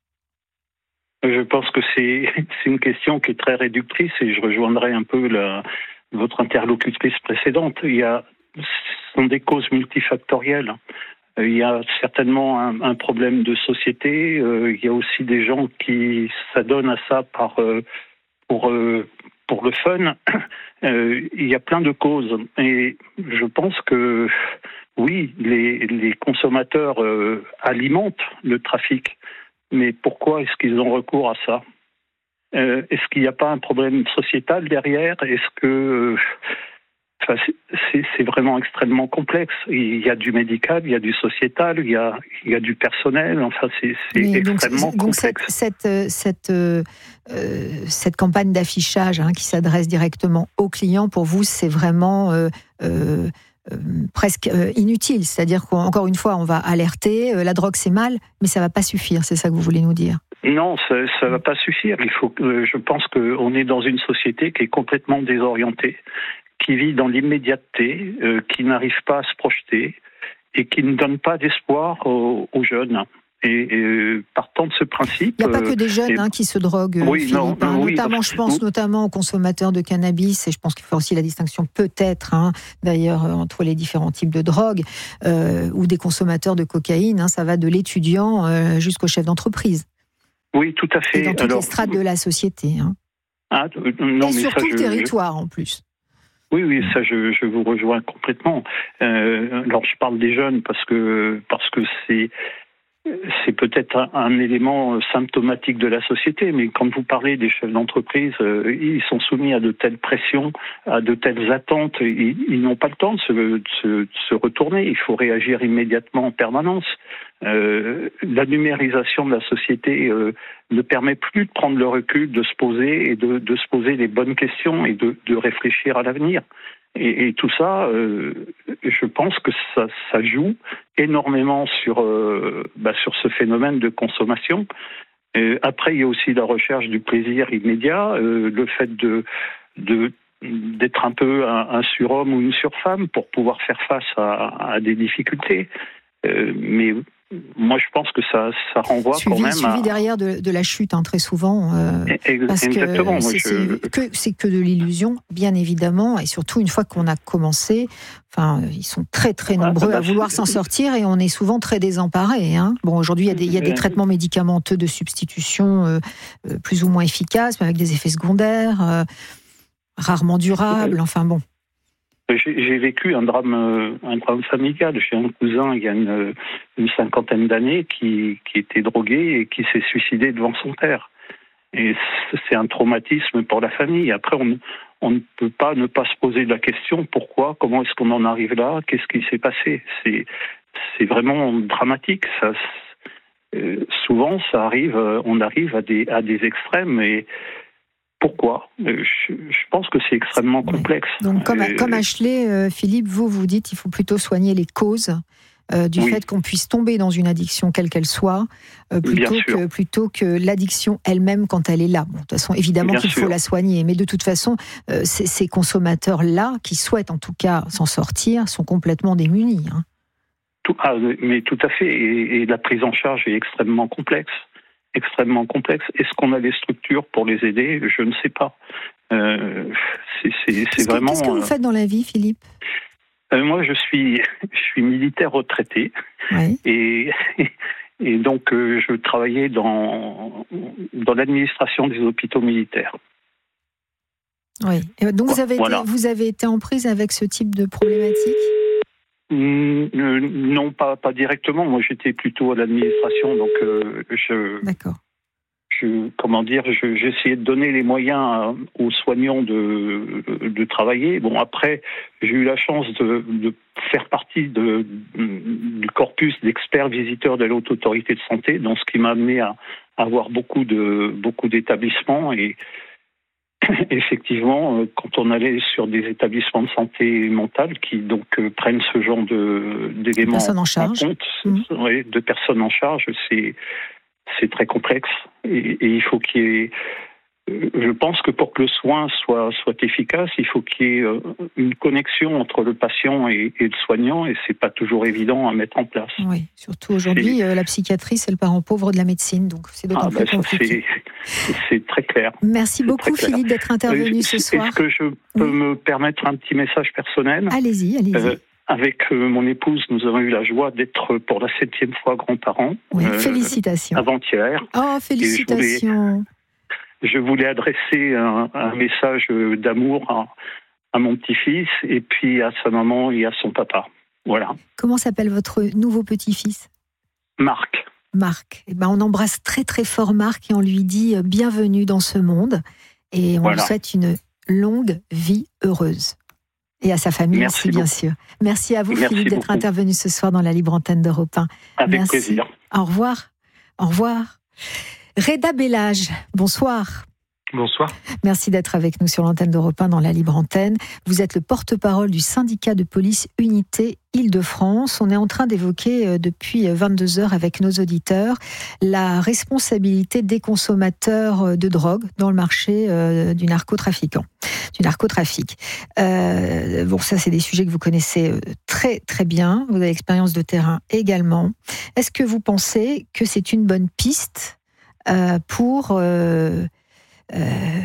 Je pense que c'est, c'est une question qui est très réductrice et je rejoindrai un peu la, votre interlocutrice précédente. Il y a, ce sont des causes multifactorielles. Il y a certainement un, un problème de société. Il y a aussi des gens qui s'adonnent à ça par, pour... Pour le fun, euh, il y a plein de causes. Et je pense que, oui, les, les consommateurs euh, alimentent le trafic. Mais pourquoi est-ce qu'ils ont recours à ça ? euh, Est-ce qu'il n'y a pas un problème sociétal derrière ? Est-ce que, euh, Enfin, c'est, c'est vraiment extrêmement complexe. Il y a du médical, il y a du sociétal, il y a, il y a du personnel. Enfin, c'est, c'est extrêmement donc, complexe. Donc cette, cette, cette, euh, cette campagne d'affichage hein, qui s'adresse directement aux clients, pour vous, c'est vraiment euh, euh, euh, presque euh, inutile. C'est-à-dire qu'encore une fois, on va alerter, euh, la drogue c'est mal, mais ça ne va pas suffire. C'est ça que vous voulez nous dire? Non, ça ne va pas suffire. Il faut, euh, je pense qu'on est dans une société qui est complètement désorientée, qui vit dans l'immédiateté, euh, qui n'arrive pas à se projeter et qui ne donne pas d'espoir aux, aux jeunes. Et, et partant de ce principe... Il n'y a pas que des jeunes euh, hein, qui se droguent, oui, Philippe, non, hein, oui, notamment, je pense vous... notamment aux consommateurs de cannabis, et je pense qu'il faut aussi la distinction peut-être, hein, d'ailleurs, entre les différents types de drogues, euh, ou des consommateurs de cocaïne, hein, ça va de l'étudiant euh, jusqu'au chef d'entreprise. Oui, tout à fait. Et dans toutes Alors, les strates de la société. Hein. Ah, non, et mais sur ça, tout je, le territoire, je... en plus. Oui, oui, ça, je, je vous rejoins complètement. Euh, alors, je parle des jeunes parce que parce que c'est c'est peut-être un, un élément symptomatique de la société, mais quand vous parlez des chefs d'entreprise, euh, ils sont soumis à de telles pressions, à de telles attentes, ils, ils n'ont pas le temps de se, de, se, de se retourner, il faut réagir immédiatement en permanence. Euh, la numérisation de la société euh, ne permet plus de prendre le recul, de se poser et de, de se poser les bonnes questions et de, de réfléchir à l'avenir. Et, et tout ça, euh, je pense que ça, ça joue énormément sur, euh, bah, sur ce phénomène de consommation. Et après, il y a aussi la recherche du plaisir immédiat, euh, le fait de, de, d'être un peu un, un surhomme ou une surfemme pour pouvoir faire face à, à des difficultés. Euh, mais moi, je pense que ça, ça renvoie suivi, quand même suivi à... derrière de, de la chute, hein, très souvent. Euh, parce Exactement. que moi, c'est, je... c'est, que, c'est que de l'illusion, bien évidemment, et surtout une fois qu'on a commencé, enfin, ils sont très très nombreux ah, bah, à vouloir s'en sortir et on est souvent très désemparés. Hein. Bon, aujourd'hui, il y a des, il y a des traitements médicamenteux de substitution euh, plus ou moins efficaces, mais avec des effets secondaires, euh, rarement durables. Enfin bon. J'ai, j'ai vécu un drame, un drame familial. J'ai un cousin il y a une, une cinquantaine d'années qui, qui était drogué et qui s'est suicidé devant son père. Et c'est un traumatisme pour la famille. Après, on, on ne peut pas ne pas se poser la question pourquoi, comment est-ce qu'on en arrive là, qu'est-ce qui s'est passé. C'est, c'est vraiment dramatique. Ça, euh, souvent, ça arrive, on arrive à des, à des extrêmes et pourquoi ? je, je pense que c'est extrêmement complexe. Donc, comme, euh, comme Ashley, euh, Philippe, vous, vous dites qu'il faut plutôt soigner les causes euh, du oui. fait qu'on puisse tomber dans une addiction, quelle qu'elle soit, euh, plutôt, que, plutôt que l'addiction elle-même quand elle est là. Bon, de toute façon, évidemment Bien qu'il sûr. faut la soigner, mais de toute façon, euh, ces, ces consommateurs-là, qui souhaitent en tout cas s'en sortir, sont complètement démunis. Hein. Tout, ah, mais tout à fait, et, et la prise en charge est extrêmement complexe. extrêmement complexe. Est-ce qu'on a des structures pour les aider ? Je ne sais pas. Euh, c'est, c'est, c'est qu'est-ce vraiment. Que, qu'est-ce que vous faites dans la vie, Philippe ? euh, Moi, je suis, je suis militaire retraité, oui. et et donc euh, je travaillais dans dans l'administration des hôpitaux militaires. Oui. Et donc vous avez voilà. été, vous avez été en prise avec ce type de problématique ? Non, pas, pas directement. Moi, j'étais plutôt à l'administration, donc euh, je, D'accord. je, comment dire, je, j'essayais de donner les moyens aux soignants de, de travailler. Bon, après, j'ai eu la chance de, de faire partie de, du corpus d'experts visiteurs de la Haute Autorité de Santé, dans ce qui m'a amené à, à avoir beaucoup de, beaucoup d'établissements et effectivement, quand on allait sur des établissements de santé mentale qui donc prennent ce genre de d'éléments en, en compte, mmh. ouais, de personnes en charge, c'est c'est très complexe et, et il faut qu'il y ait. Je pense que pour que le soin soit soit efficace, il faut qu'il y ait une connexion entre le patient et, et le soignant, et c'est pas toujours évident à mettre en place. Oui, surtout aujourd'hui, c'est... la psychiatrie, c'est le parent pauvre de la médecine, donc c'est d'autant ah, plus ben compliqué. C'est, c'est très clair. Merci beaucoup, Philippe, d'être intervenu ce soir. Est-ce que je peux oui. me permettre un petit message personnel ? Allez-y, allez-y. Euh, avec euh, mon épouse, nous avons eu la joie d'être pour la septième fois grands-parents. Oui, euh, félicitations. Avant-hier. Oh, félicitations. Je voulais adresser un, un message d'amour à, à mon petit-fils et puis à sa maman et à son papa. Voilà. Comment s'appelle votre nouveau petit-fils ? Marc. Marc. Eh ben, on embrasse très très fort Marc et on lui dit bienvenue dans ce monde et on voilà. lui souhaite une longue vie heureuse. Et à sa famille Merci aussi, bien beaucoup. sûr. Merci à vous, Merci Philippe, d'être beaucoup. intervenu ce soir dans la libre antenne d'Europe un. Avec Merci. plaisir. Au revoir. Au revoir. Reda Bellage, bonsoir. Bonsoir. Merci d'être avec nous sur l'antenne d'Europe un dans la libre antenne. Vous êtes le porte-parole du syndicat de police Unité Île-de-France. On est en train d'évoquer depuis vingt-deux heures avec nos auditeurs la responsabilité des consommateurs de drogue dans le marché du narcotrafiquant, du narcotrafic. Euh, bon, ça, c'est des sujets que vous connaissez très très bien. Vous avez l'expérience de terrain également. Est-ce que vous pensez que c'est une bonne piste euh, pour euh, Euh,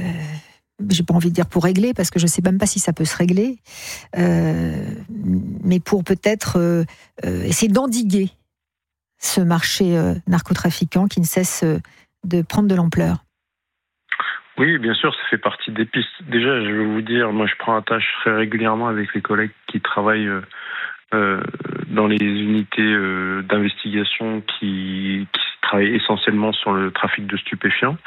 j'ai pas envie de dire pour régler, parce que je sais même pas si ça peut se régler, euh, mais pour peut-être euh, euh, essayer d'endiguer ce marché euh, narcotrafiquant qui ne cesse euh, de prendre de l'ampleur. Oui, bien sûr, ça fait partie des pistes. Déjà, je vais vous dire, moi, je prends attache très régulièrement avec les collègues qui travaillent euh, euh, dans les unités euh, d'investigation qui, qui travaillent essentiellement sur le trafic de stupéfiants.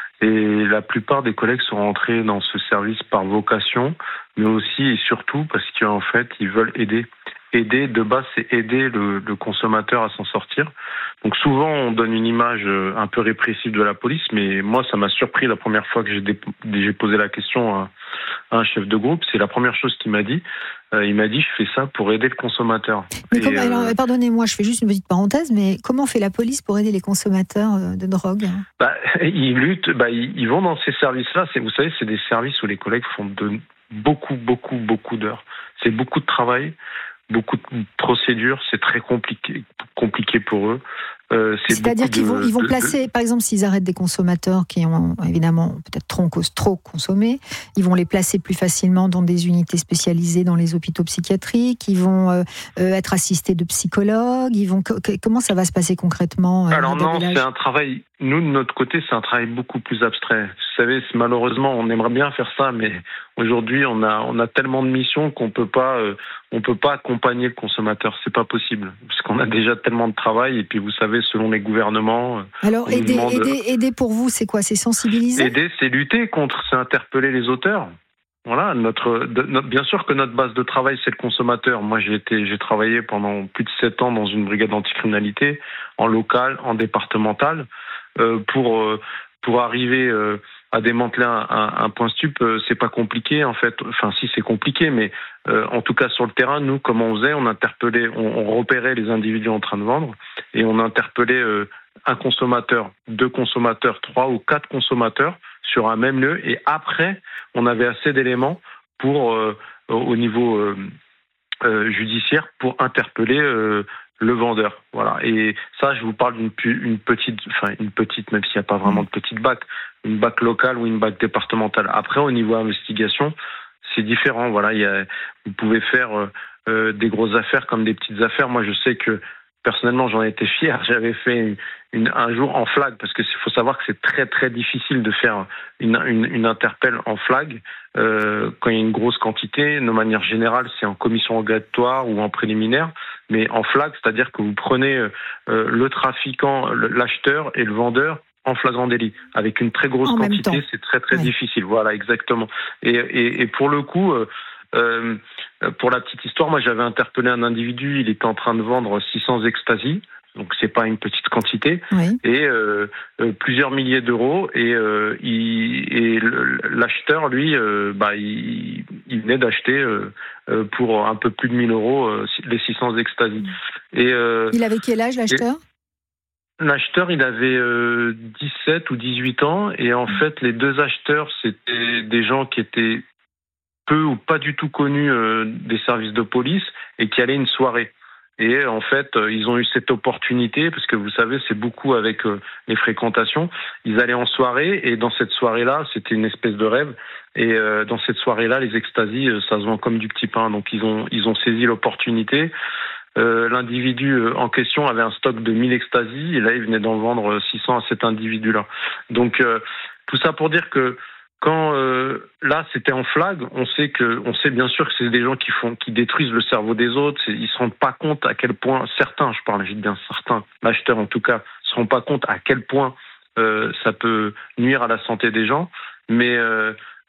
Et la plupart des collègues sont rentrés dans ce service par vocation, mais aussi et surtout parce qu'en fait, ils veulent aider. Aider, de base, c'est aider le, le consommateur à s'en sortir. Donc souvent, on donne une image un peu répressive de la police, mais moi, ça m'a surpris la première fois que j'ai, dé- j'ai posé la question à, à un chef de groupe. C'est la première chose qu'il m'a dit. Euh, il m'a dit, je fais ça pour aider le consommateur. Mais Et, comment, euh, alors, pardonnez-moi, je fais juste une petite parenthèse, mais comment fait la police pour aider les consommateurs de drogue ? Bah, ils luttent, bah, ils, ils vont dans ces services-là. C'est, vous savez, c'est des services où les collègues font de beaucoup, beaucoup, beaucoup d'heures. C'est beaucoup de travail, beaucoup de procédures. C'est très compliqué, compliqué pour eux. Euh, c'est C'est-à-dire qu'ils de, vont, ils vont de, placer, de... par exemple, s'ils arrêtent des consommateurs qui ont évidemment peut-être trop, trop consommé, ils vont les placer plus facilement dans des unités spécialisées dans les hôpitaux psychiatriques, ils vont euh, être assistés de psychologues, ils vont, comment ça va se passer concrètement ? euh, Alors non, Village c'est un travail, nous de notre côté, c'est un travail beaucoup plus abstrait. Vous savez, malheureusement, on aimerait bien faire ça, mais aujourd'hui, on a, on a tellement de missions qu'on peut pas, euh, on peut pas accompagner le consommateur, c'est pas possible, parce qu'on a déjà tellement de travail, et puis vous savez, selon les gouvernements... Alors, aider, demande... aider, aider pour vous, c'est quoi ? C'est sensibiliser ? Aider, c'est lutter contre, c'est interpeller les auteurs. Voilà, notre, de, notre, bien sûr que notre base de travail, c'est le consommateur. Moi, j'ai été, j'ai travaillé pendant plus de sept ans dans une brigade anticriminalité, en local, en départemental, euh, pour, euh, pour arriver euh, à démanteler un, un, un point stup. Euh, c'est pas compliqué, en fait. Enfin, si, c'est compliqué, mais euh, en tout cas, sur le terrain, nous, comment on faisait, on interpellait, on, on repérait les individus en train de vendre, et on interpellait euh, un consommateur, deux consommateurs, trois ou quatre consommateurs sur un même lieu, et après, on avait assez d'éléments pour, euh, au niveau euh, euh, judiciaire, pour interpeller euh, le vendeur. Voilà. Et ça, je vous parle d'une une petite, enfin une petite, même s'il n'y a pas vraiment de petite B A C, une B A C locale ou une B A C départementale. Après, au niveau investigation, c'est différent. Voilà, il y a, vous pouvez faire euh, des grosses affaires comme des petites affaires. Moi, je sais que personnellement, j'en ai été fier. J'avais fait une, une, un jour en flag, parce qu'il faut savoir que c'est très très difficile de faire une, une, une interpelle en flag euh, quand il y a une grosse quantité. De manière générale, c'est en commission rogatoire ou en préliminaire, mais en flag, c'est-à-dire que vous prenez euh, le trafiquant, l'acheteur et le vendeur en flagrant délit, avec une très grosse en quantité, c'est très très ouais. difficile. Voilà, exactement. Et, et, et pour le coup. Euh, Euh, pour la petite histoire, moi j'avais interpellé un individu, il était en train de vendre six cents ecstasy, donc c'est pas une petite quantité, oui. et euh, euh, plusieurs milliers d'euros, et, euh, il, et l'acheteur, lui, euh, bah, il, il venait d'acheter euh, pour un peu plus de mille euros euh, les six cents ecstasy. Et, euh, il avait quel âge, l'acheteur ? L'acheteur, il avait euh, dix-sept ou dix-huit ans, et en mmh. fait, les deux acheteurs, c'était des gens qui étaient peu ou pas du tout connus euh, des services de police et qui allaient une soirée. Et en fait, euh, ils ont eu cette opportunité, parce que vous savez, c'est beaucoup avec euh, les fréquentations. Ils allaient en soirée, et dans cette soirée-là, c'était une espèce de rêve. Et euh, dans cette soirée-là, les ecstasy, euh, ça se vend comme du petit pain. Donc ils ont ils ont saisi l'opportunité. Euh, l'individu en question avait un stock de mille ecstasy, et là, il venait d'en vendre six cents à cet individu-là. Donc euh, tout ça pour dire que quand euh, là c'était en flag, on sait que, on sait bien sûr que c'est des gens qui font, qui détruisent le cerveau des autres. Ils se rendent pas compte à quel point certains, je parle je dis bien certains, l'acheteurs en tout cas, se rendent pas compte à quel point euh, ça peut nuire à la santé des gens. Mais euh,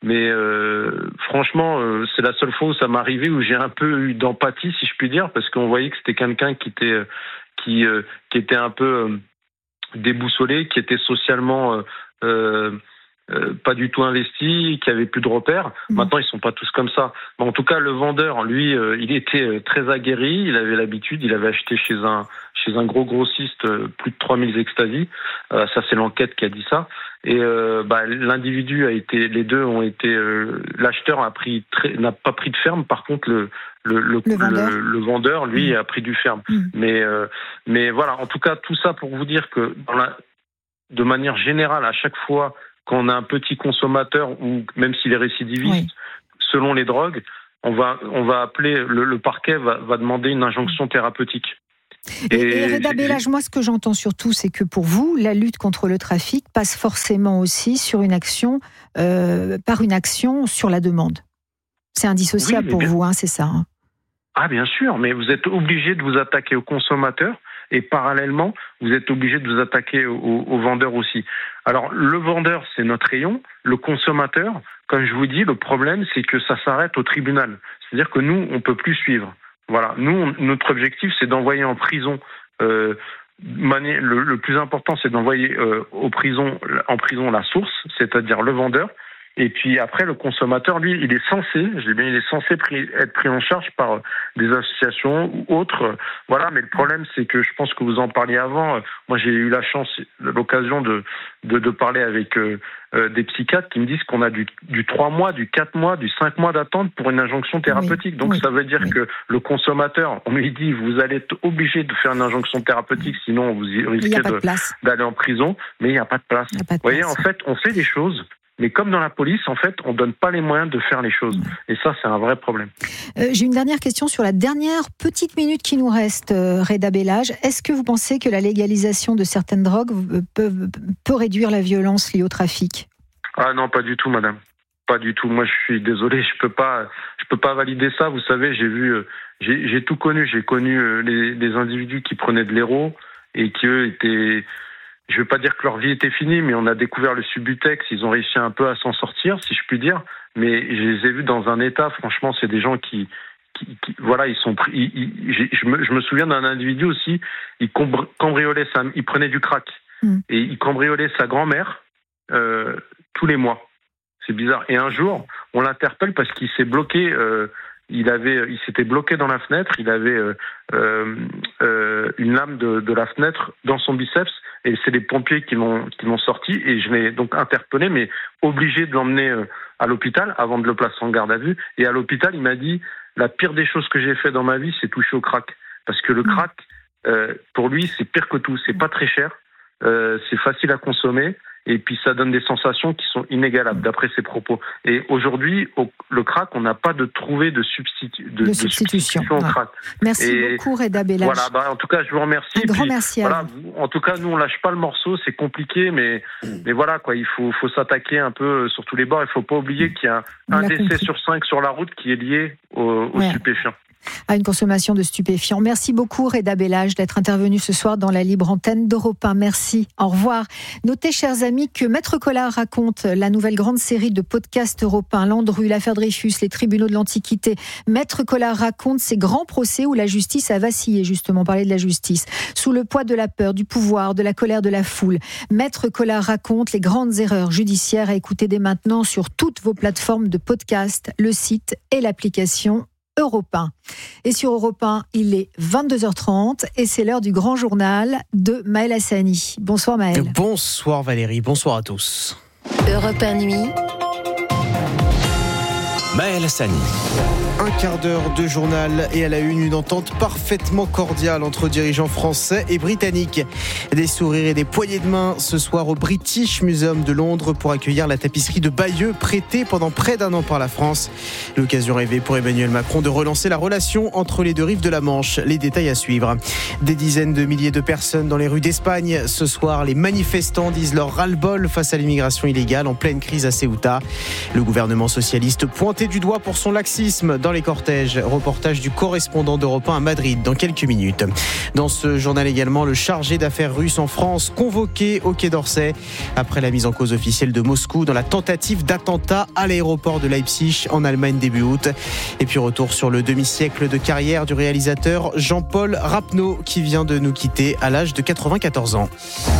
Mais euh, franchement, euh, c'est la seule fois où ça m'est arrivé où j'ai un peu eu d'empathie, si je puis dire, parce qu'on voyait que c'était quelqu'un qui était qui euh, qui était un peu euh, déboussolé, qui était socialement euh, euh, euh, pas du tout investi, qui avait plus de repères. Mmh. Maintenant, ils sont pas tous comme ça. Mais en tout cas, le vendeur, lui, euh, il était très aguerri, il avait l'habitude, il avait acheté chez un chez un gros grossiste euh, plus de trois mille extasies. Euh, ça, c'est l'enquête qui a dit ça. Et euh, bah, l'individu a été, les deux ont été, euh, l'acheteur a pris très, n'a pas pris de ferme. Par contre, le le le, le, vendeur. le, le vendeur, lui, mmh. a pris du ferme. Mmh. Mais euh, mais voilà. En tout cas, tout ça pour vous dire que dans la, de manière générale, à chaque fois qu'on a un petit consommateur ou même s'il est récidiviste, oui. selon les drogues, on va on va appeler le, le parquet va, va demander une injonction thérapeutique. Et, et Reda Bellage, moi ce que j'entends surtout, c'est que pour vous, la lutte contre le trafic passe forcément aussi sur une action, euh, par une action sur la demande. C'est indissociable oui, pour bien... vous, hein, c'est ça hein. Ah bien sûr, mais vous êtes obligé de vous attaquer aux consommateurs et parallèlement, vous êtes obligé de vous attaquer aux, aux vendeurs aussi. Alors le vendeur, c'est notre rayon. Le consommateur, comme je vous dis, le problème, c'est que ça s'arrête au tribunal. C'est-à-dire que nous, on peut plus suivre. Voilà, nous, on, notre objectif, c'est d'envoyer en prison. Euh, mani- le, le plus important, c'est d'envoyer euh, aux prisons, en prison la source, c'est-à-dire le vendeur. Et puis après, le consommateur, lui, il est censé, je dis bien, il est censé pris, être pris en charge par des associations ou autres. Voilà, mais le problème, c'est que je pense que vous en parliez avant. Moi, j'ai eu la chance, l'occasion de de, de parler avec euh, euh, des psychiatres qui me disent qu'on a du, du trois mois, du quatre mois, du cinq mois d'attente pour une injonction thérapeutique. Oui, Donc, oui, ça veut dire oui. que le consommateur, on lui dit, vous allez être obligé de faire une injonction thérapeutique, sinon vous risquez de, d'aller en prison. Mais il n'y a pas de place. Vous voyez, place. En fait, on fait des choses. Mais comme dans la police, en fait, on ne donne pas les moyens de faire les choses. Et ça, c'est un vrai problème. Euh, j'ai une dernière question sur la dernière petite minute qui nous reste, euh, Reda Bellage. Est-ce que vous pensez que la légalisation de certaines drogues peut, peut réduire la violence liée au trafic ? Ah non, pas du tout, madame. Pas du tout. Moi, je suis désolé, je peux pas, je peux pas valider ça. Vous savez, j'ai vu, j'ai, j'ai tout connu. J'ai connu les, les individus qui prenaient de l'héro et qui, eux, étaient... Je ne veux pas dire que leur vie était finie, mais on a découvert le Subutex. Ils ont réussi un peu à s'en sortir, si je puis dire. Mais je les ai vus dans un état. Franchement, c'est des gens qui, qui, qui voilà, ils sont pris. Ils, ils, je, me, je me souviens d'un individu aussi. Il cambriolait sa, il prenait du crack mmh. et il cambriolait sa grand-mère euh, tous les mois. C'est bizarre. Et un jour, on l'interpelle parce qu'il s'est bloqué. Euh, Il avait, il s'était bloqué dans la fenêtre. Il avait euh, euh, une lame de, de la fenêtre dans son biceps. Et c'est les pompiers qui l'ont, qui l'ont sorti. Et je l'ai donc interpellé, mais obligé de l'emmener euh, à l'hôpital avant de le placer en garde à vue. Et à l'hôpital, il m'a dit la pire des choses que j'ai fait dans ma vie, c'est toucher au crack. Parce que le crack, euh, pour lui, c'est pire que tout. C'est pas très cher, euh, c'est facile à consommer. Et puis ça donne des sensations qui sont inégalables, d'après ses propos. Et aujourd'hui, au, le crack, on n'a pas de trouvé de, substitu, de, de, de substitution, substitution au crack. Merci et beaucoup, Reda Bellage. Voilà, bah, en tout cas, je vous remercie. Un grand puis, merci à voilà, vous. En tout cas, nous, on lâche pas le morceau, c'est compliqué, mais, mais voilà, quoi, il faut, faut s'attaquer un peu sur tous les bords. Il faut pas oublier qu'il y a un, un décès compris. sur cinq sur la route qui est lié aux, aux ouais. stupéfiants. À une consommation de stupéfiants. Merci beaucoup, Reda Bellage, d'être intervenu ce soir dans la libre antenne d'Europe un. Merci. Au revoir. Notez, chers amis, que Maître Collard raconte la nouvelle grande série de podcasts Europe un, Landru, l'affaire Dreyfus, les tribunaux de l'Antiquité. Maître Collard raconte ces grands procès où la justice a vacillé, justement, parler de la justice, sous le poids de la peur, du pouvoir, de la colère de la foule. Maître Collard raconte les grandes erreurs judiciaires à écouter dès maintenant sur toutes vos plateformes de podcast, le site et l'application Europe un. Et sur Europe un, il est vingt-deux heures trente et c'est l'heure du grand journal de Maël Hassani. Bonsoir Maël. Bonsoir Valérie, bonsoir à tous. Europe un Nuit. Maël Hassani. Un quart d'heure de journal et à la une, une entente parfaitement cordiale entre dirigeants français et britanniques. Des sourires et des poignées de main ce soir au British Museum de Londres pour accueillir la tapisserie de Bayeux prêtée pendant près d'un an par la France. L'occasion rêvée pour Emmanuel Macron de relancer la relation entre les deux rives de la Manche. Les détails à suivre. Des dizaines de milliers de personnes dans les rues d'Espagne. Ce soir, les manifestants disent leur ras-le-bol face à l'immigration illégale en pleine crise à Ceuta. Le gouvernement socialiste pointé pointé du doigt pour son laxisme dans les cortèges. Reportage du correspondant d'Europe un à Madrid dans quelques minutes. Dans ce journal également, le chargé d'affaires russe en France convoqué au Quai d'Orsay après la mise en cause officielle de Moscou dans la tentative d'attentat à l'aéroport de Leipzig en Allemagne début août. Et puis retour sur le demi-siècle de carrière du réalisateur Jean-Paul Rapneau qui vient de nous quitter à l'âge de quatre-vingt-quatorze ans.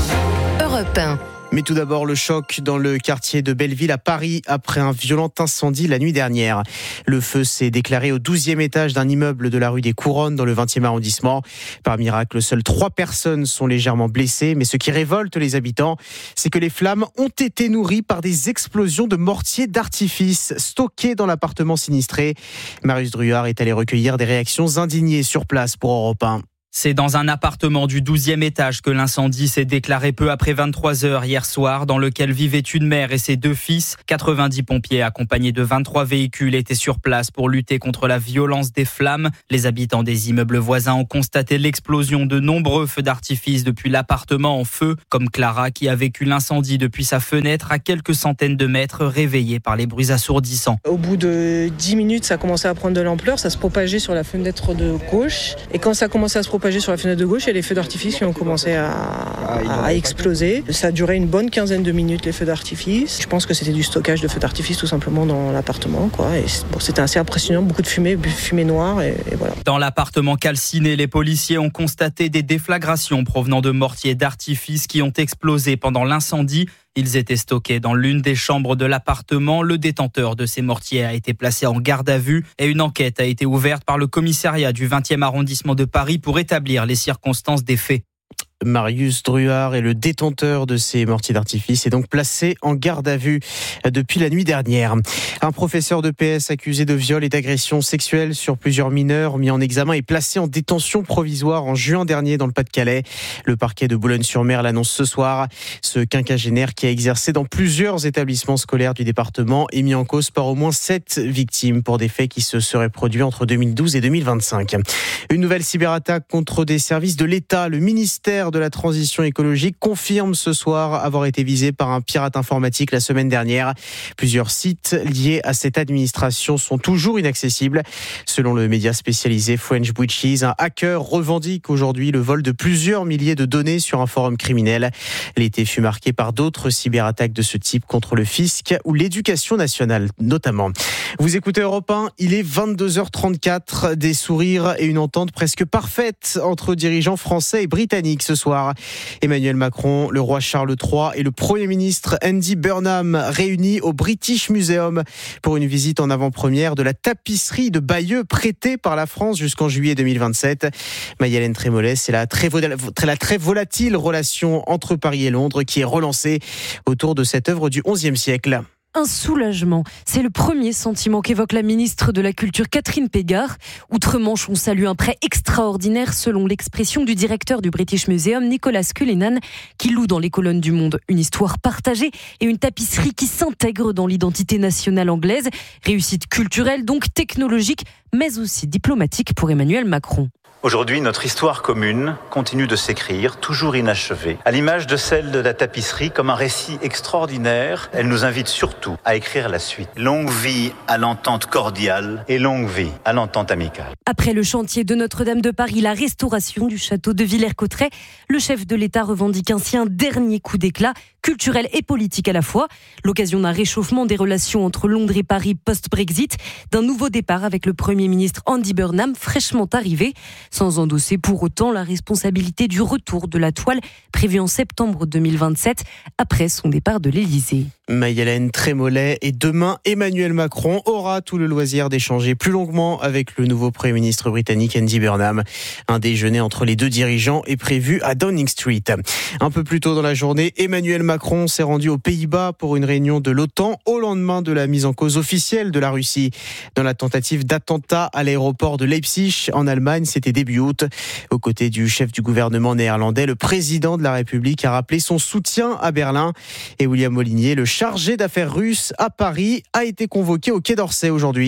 Europe un. Mais tout d'abord, le choc dans le quartier de Belleville à Paris après un violent incendie la nuit dernière. Le feu s'est déclaré au douzième étage d'un immeuble de la rue des Couronnes dans le vingtième arrondissement. Par miracle, seules trois personnes sont légèrement blessées. Mais ce qui révolte les habitants, c'est que les flammes ont été nourries par des explosions de mortiers d'artifice stockés dans l'appartement sinistré. Marius Druard est allé recueillir des réactions indignées sur place pour Europe un. C'est dans un appartement du douzième étage que l'incendie s'est déclaré peu après vingt-trois heures hier soir, dans lequel vivaient une mère et ses deux fils. quatre-vingt-dix pompiers accompagnés de vingt-trois véhicules étaient sur place pour lutter contre la violence des flammes. Les habitants des immeubles voisins ont constaté l'explosion de nombreux feux d'artifice depuis l'appartement en feu, comme Clara qui a vécu l'incendie depuis sa fenêtre à quelques centaines de mètres, réveillée par les bruits assourdissants. Au bout de dix minutes, ça a commencé à prendre de l'ampleur, ça se propageait sur la fenêtre de gauche. Et quand ça a commencé à se propager sur la fenêtre de gauche, il y a les feux d'artifice qui ont commencé à, à, à exploser. Ça a duré une bonne quinzaine de minutes, les feux d'artifice. Je pense que c'était du stockage de feux d'artifice tout simplement dans l'appartement, quoi. Et bon, c'était assez impressionnant, beaucoup de fumée, fumée noire et, et voilà. Dans l'appartement calciné, les policiers ont constaté des déflagrations provenant de mortiers d'artifice qui ont explosé pendant l'incendie. Ils étaient stockés dans l'une des chambres de l'appartement. Le détenteur de ces mortiers a été placé en garde à vue et une enquête a été ouverte par le commissariat du vingtième arrondissement de Paris pour établir les circonstances des faits. Marius Druard est le détenteur de ces mortiers d'artifice et donc placé en garde à vue depuis la nuit dernière. Un professeur de P S accusé de viol et d'agression sexuelle sur plusieurs mineurs mis en examen et placé en détention provisoire en juin dernier dans le Pas-de-Calais. Le parquet de Boulogne-sur-Mer l'annonce ce soir. Ce quinquagénaire qui a exercé dans plusieurs établissements scolaires du département est mis en cause par au moins sept victimes pour des faits qui se seraient produits entre deux mille douze et deux mille vingt-cinq. Une nouvelle cyberattaque contre des services de l'État. Le ministère de la Transition écologique confirme ce soir avoir été visé par un pirate informatique la semaine dernière. Plusieurs sites liés à cette administration sont toujours inaccessibles. Selon le média spécialisé French Witches, un hacker revendique aujourd'hui le vol de plusieurs milliers de données sur un forum criminel. L'été fut marqué par d'autres cyberattaques de ce type contre le fisc ou l'éducation nationale notamment. Vous écoutez Europe un, il est vingt-deux heures trente-quatre, des sourires et une entente presque parfaite entre dirigeants français et britanniques ce soir. Emmanuel Macron, le roi Charles trois et le Premier ministre Andy Burnham réunis au British Museum pour une visite en avant-première de la tapisserie de Bayeux prêtée par la France jusqu'en juillet deux mille vingt-sept. Maï-Hélène Trémollet, c'est la très, vol- la très volatile relation entre Paris et Londres qui est relancée autour de cette œuvre du onzième siècle. Un soulagement, c'est le premier sentiment qu'évoque la ministre de la Culture Catherine Pégard. Outre-Manche, on salue un prêt extraordinaire selon l'expression du directeur du British Museum, Nicolas Cullinan, qui loue dans les colonnes du Monde une histoire partagée et une tapisserie qui s'intègre dans l'identité nationale anglaise. Réussite culturelle, donc technologique, mais aussi diplomatique pour Emmanuel Macron. Aujourd'hui, notre histoire commune continue de s'écrire, toujours inachevée. À l'image de celle de la tapisserie, comme un récit extraordinaire, elle nous invite surtout à écrire la suite. Longue vie à l'entente cordiale et longue vie à l'entente amicale. Après le chantier de Notre-Dame de Paris, la restauration du château de Villers-Cotterêts, le chef de l'État revendique ainsi un dernier coup d'éclat, culturel et politique à la fois. L'occasion d'un réchauffement des relations entre Londres et Paris post-Brexit, d'un nouveau départ avec le Premier ministre Andy Burnham, fraîchement arrivé, sans endosser pour autant la responsabilité du retour de la toile prévu en septembre deux mille vingt-sept, après son départ de l'Élysée. Maï-Hélène Trémollet, et demain, Emmanuel Macron aura tout le loisir d'échanger plus longuement avec le nouveau Premier ministre britannique Andy Burnham. Un déjeuner entre les deux dirigeants est prévu à Downing Street. Un peu plus tôt dans la journée, Emmanuel Macron s'est rendu aux Pays-Bas pour une réunion de l'OTAN au lendemain de la mise en cause officielle de la Russie. Dans la tentative d'attentat à l'aéroport de Leipzig en Allemagne, c'était début août. Aux côtés du chef du gouvernement néerlandais, le président de la République a rappelé son soutien à Berlin. Et William Molinier, le chargé d'affaires russe à Paris, a été convoqué au Quai d'Orsay aujourd'hui.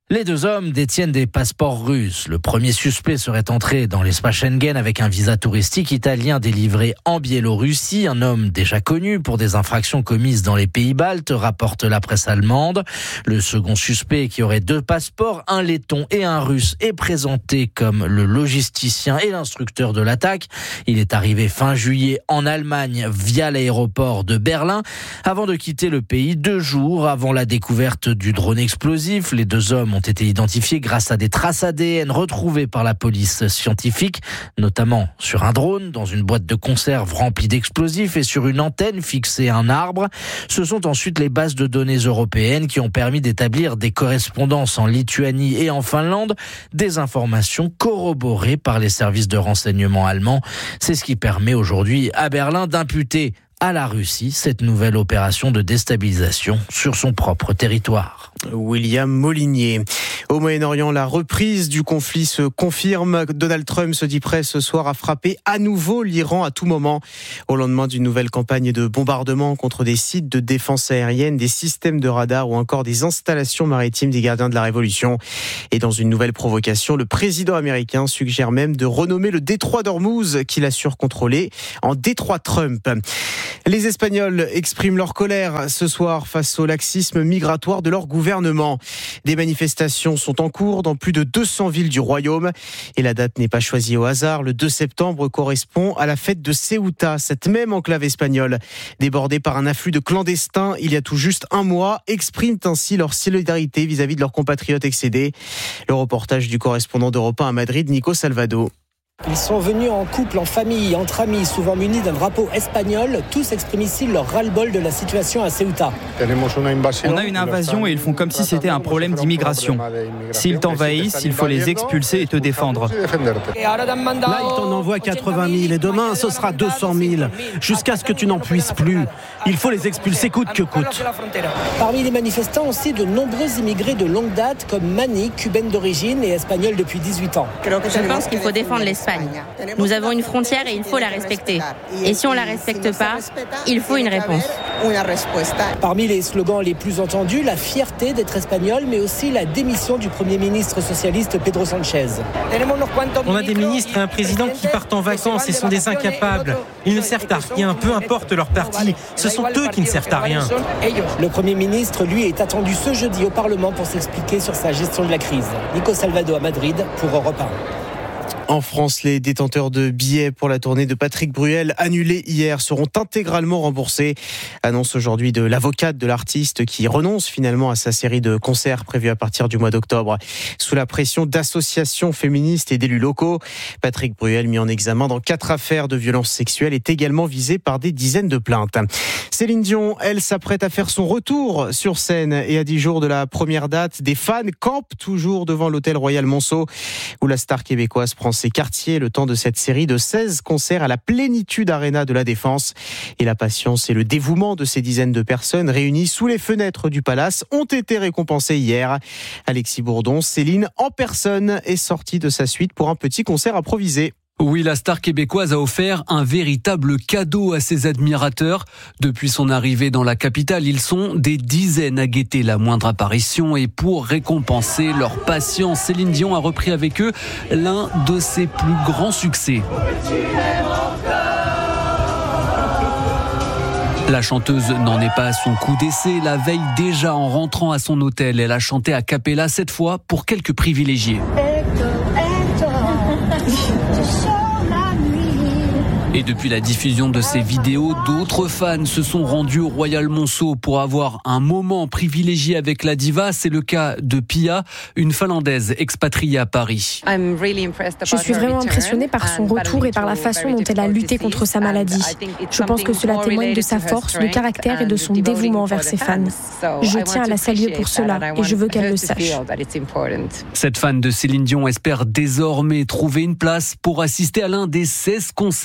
Les deux hommes détiennent des passeports russes. Le premier suspect serait entré dans l'espace Schengen avec un visa touristique italien délivré en Biélorussie. Un homme déjà connu pour des infractions commises dans les pays baltes, rapporte la presse allemande. Le second suspect, qui aurait deux passeports, un letton et un russe, est présenté comme le logisticien et l'instructeur de l'attaque. Il est arrivé fin juillet en Allemagne via l'aéroport de Berlin avant de quitter le pays deux jours avant la découverte du drone explosif. Les deux hommes ont été identifiés grâce à des traces A D N retrouvées par la police scientifique, notamment sur un drone, dans une boîte de conserve remplie d'explosifs et sur une antenne fixée à un arbre. Ce sont ensuite les bases de données européennes qui ont permis d'établir des correspondances en Lituanie et en Finlande, des informations corroborées par les services de renseignement allemands. C'est ce qui permet aujourd'hui à Berlin d'imputer à la Russie cette nouvelle opération de déstabilisation sur son propre territoire. William Molinier. Au Moyen-Orient, la reprise du conflit se confirme. Donald Trump, se dit prêt ce soir à frapper à nouveau l'Iran à tout moment, au lendemain d'une nouvelle campagne de bombardement contre des sites de défense aérienne, des systèmes de radar ou encore des installations maritimes des gardiens de la Révolution. Et dans une nouvelle provocation, le président américain suggère même de renommer le détroit d'Ormuz, qu'il assure contrôler, en détroit Trump. Les Espagnols expriment leur colère ce soir face au laxisme migratoire de leur gouvernement. Des manifestations sont en cours dans plus de deux cents villes du royaume. Et la date n'est pas choisie au hasard. Le deux septembre correspond à la fête de Ceuta, cette même enclave espagnole. Débordée par un afflux de clandestins il y a tout juste un mois, expriment ainsi leur solidarité vis-à-vis de leurs compatriotes excédés. Le reportage du correspondant d'Europe un à Madrid, Nico Salvado. Ils sont venus en couple, en famille, entre amis, souvent munis d'un drapeau espagnol. Tous expriment ici leur ras-le-bol de la situation à Ceuta. On a une invasion et ils font comme si c'était un problème d'immigration. S'ils t'envahissent, il faut les expulser et te défendre. Là, ils t'en envoient quatre-vingt mille et demain, ce sera deux cent mille, jusqu'à ce que tu n'en puisses plus. Il faut les expulser coûte que coûte. Parmi les manifestants aussi, de nombreux immigrés de longue date, comme Mani, cubaine d'origine et espagnole depuis dix-huit ans. Je pense qu'il faut défendre l'Espagne. Nous avons une frontière et il faut la respecter. Et si on ne la respecte pas, il faut une réponse. Parmi les slogans les plus entendus, la fierté d'être espagnol, mais aussi la démission du Premier ministre socialiste Pedro Sánchez. On a des ministres et un président qui partent en vacances et sont des incapables. Ils ne servent à rien, peu importe leur parti. Ce sont eux qui ne servent à rien. Le Premier ministre, lui, est attendu ce jeudi au Parlement pour s'expliquer sur sa gestion de la crise. Nico Salvado à Madrid pour Europe un. En France, les détenteurs de billets pour la tournée de Patrick Bruel annulés hier seront intégralement remboursés. Annonce aujourd'hui de l'avocate de l'artiste qui renonce finalement à sa série de concerts prévus à partir du mois d'octobre. Sous la pression d'associations féministes et d'élus locaux, Patrick Bruel, mis en examen dans quatre affaires de violences sexuelles, est également visé par des dizaines de plaintes. Céline Dion, elle, s'apprête à faire son retour sur scène et à dix jours de la première date, des fans campent toujours devant l'hôtel Royal Monceau où la star québécoise prend ses quartiers le temps de cette série de seize concerts à la Plénitude Arena de la Défense. Et la patience et le dévouement de ces dizaines de personnes réunies sous les fenêtres du Palace ont été récompensés hier. Alexis Bourdon, Céline en personne est sortie de sa suite pour un petit concert improvisé. Oui, la star québécoise a offert un véritable cadeau à ses admirateurs. Depuis son arrivée dans la capitale, ils sont des dizaines à guetter la moindre apparition et pour récompenser leur patience, Céline Dion a repris avec eux l'un de ses plus grands succès. La chanteuse n'en est pas à son coup d'essai. La veille déjà, en rentrant à son hôtel, elle a chanté a cappella, cette fois pour quelques privilégiés. Et depuis la diffusion de ces vidéos, d'autres fans se sont rendus au Royal Monceau pour avoir un moment privilégié avec la diva. C'est le cas de Pia, une Finlandaise expatriée à Paris. Je suis vraiment impressionnée par son retour et par la façon dont elle a lutté contre sa maladie. Je pense que cela témoigne de sa force, de caractère et de son dévouement envers ses fans. Je tiens à la saluer pour cela et je veux qu'elle le sache. Cette fan de Céline Dion espère désormais trouver une place pour assister à l'un des seize concerts que la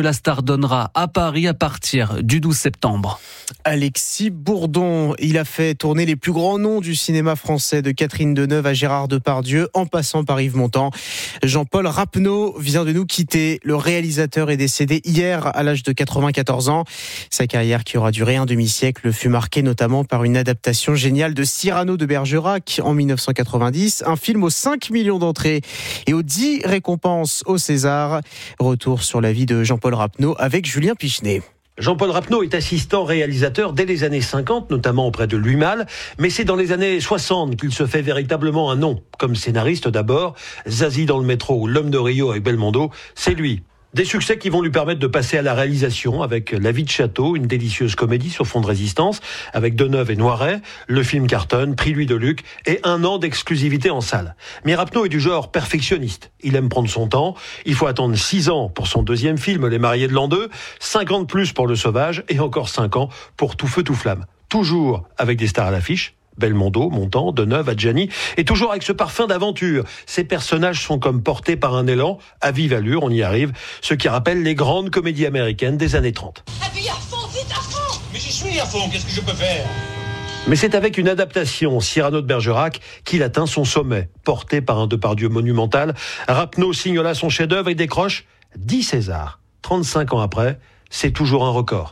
la star donnera à Paris à partir du douze septembre. Alexis Bourdon, il a fait tourner les plus grands noms du cinéma français, de Catherine Deneuve à Gérard Depardieu, en passant par Yves Montand. Jean-Paul Rapneau vient de nous quitter. Le réalisateur est décédé hier à l'âge de quatre-vingt-quatorze ans. Sa carrière, qui aura duré un demi-siècle, fut marquée notamment par une adaptation géniale de Cyrano de Bergerac en dix-neuf cent quatre-vingt-dix, un film aux cinq millions d'entrées et aux dix récompenses au César. Retour sur la vie de Jean-Paul Rapneau avec Julien Pichenet. Jean-Paul Rapneau est assistant réalisateur dès les années cinquante, notamment auprès de Louis Malle, mais c'est dans les années soixante qu'il se fait véritablement un nom. Comme scénariste d'abord, Zazie dans le métro ou L'homme de Rio avec Belmondo, c'est lui. Des succès qui vont lui permettre de passer à la réalisation avec La vie de château, une délicieuse comédie sur fond de résistance, avec Deneuve et Noiret, le film cartonne, prix Louis Deluc et un an d'exclusivité en salle. Mais Rapneau est du genre perfectionniste. Il aime prendre son temps. Il faut attendre six ans pour son deuxième film, Les Mariés de l'an deux, cinq ans de plus pour Le Sauvage et encore cinq ans pour Tout feu, tout flamme. Toujours avec des stars à l'affiche. Belmondo, Montand, Deneuve, Adjani, et toujours avec ce parfum d'aventure. Ces personnages sont comme portés par un élan, à vive allure, on y arrive, ce qui rappelle les grandes comédies américaines des années trente. Appuie à fond, vite à fond! Mais j'y suis à fond, qu'est-ce que je peux faire? Mais c'est avec une adaptation, Cyrano de Bergerac, qu'il atteint son sommet. Porté par un Depardieu monumental, Rapneau signe là son chef-d'œuvre et décroche dix Césars. trente-cinq ans après, c'est toujours un record.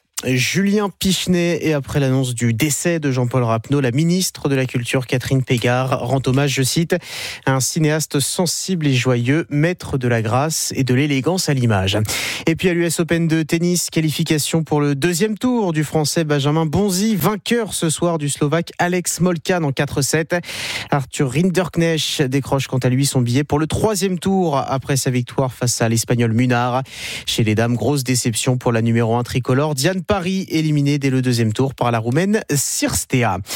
Julien Pichenet, et après l'annonce du décès de Jean-Paul Rapneau, la ministre de la Culture Catherine Pégard rend hommage, je cite, à un cinéaste sensible et joyeux, maître de la grâce et de l'élégance à l'image. Et puis à l'U S Open de tennis, qualification pour le deuxième tour du Français Benjamin Bonzi, vainqueur ce soir du Slovaque Alex Molcan en quatre sept. Arthur Rinderknecht décroche quant à lui son billet pour le troisième tour après sa victoire face à l'Espagnol Munar. Chez les dames, grosse déception pour la numéro un tricolore Diane Paris, éliminée dès le deuxième tour par la Roumaine Cirstea.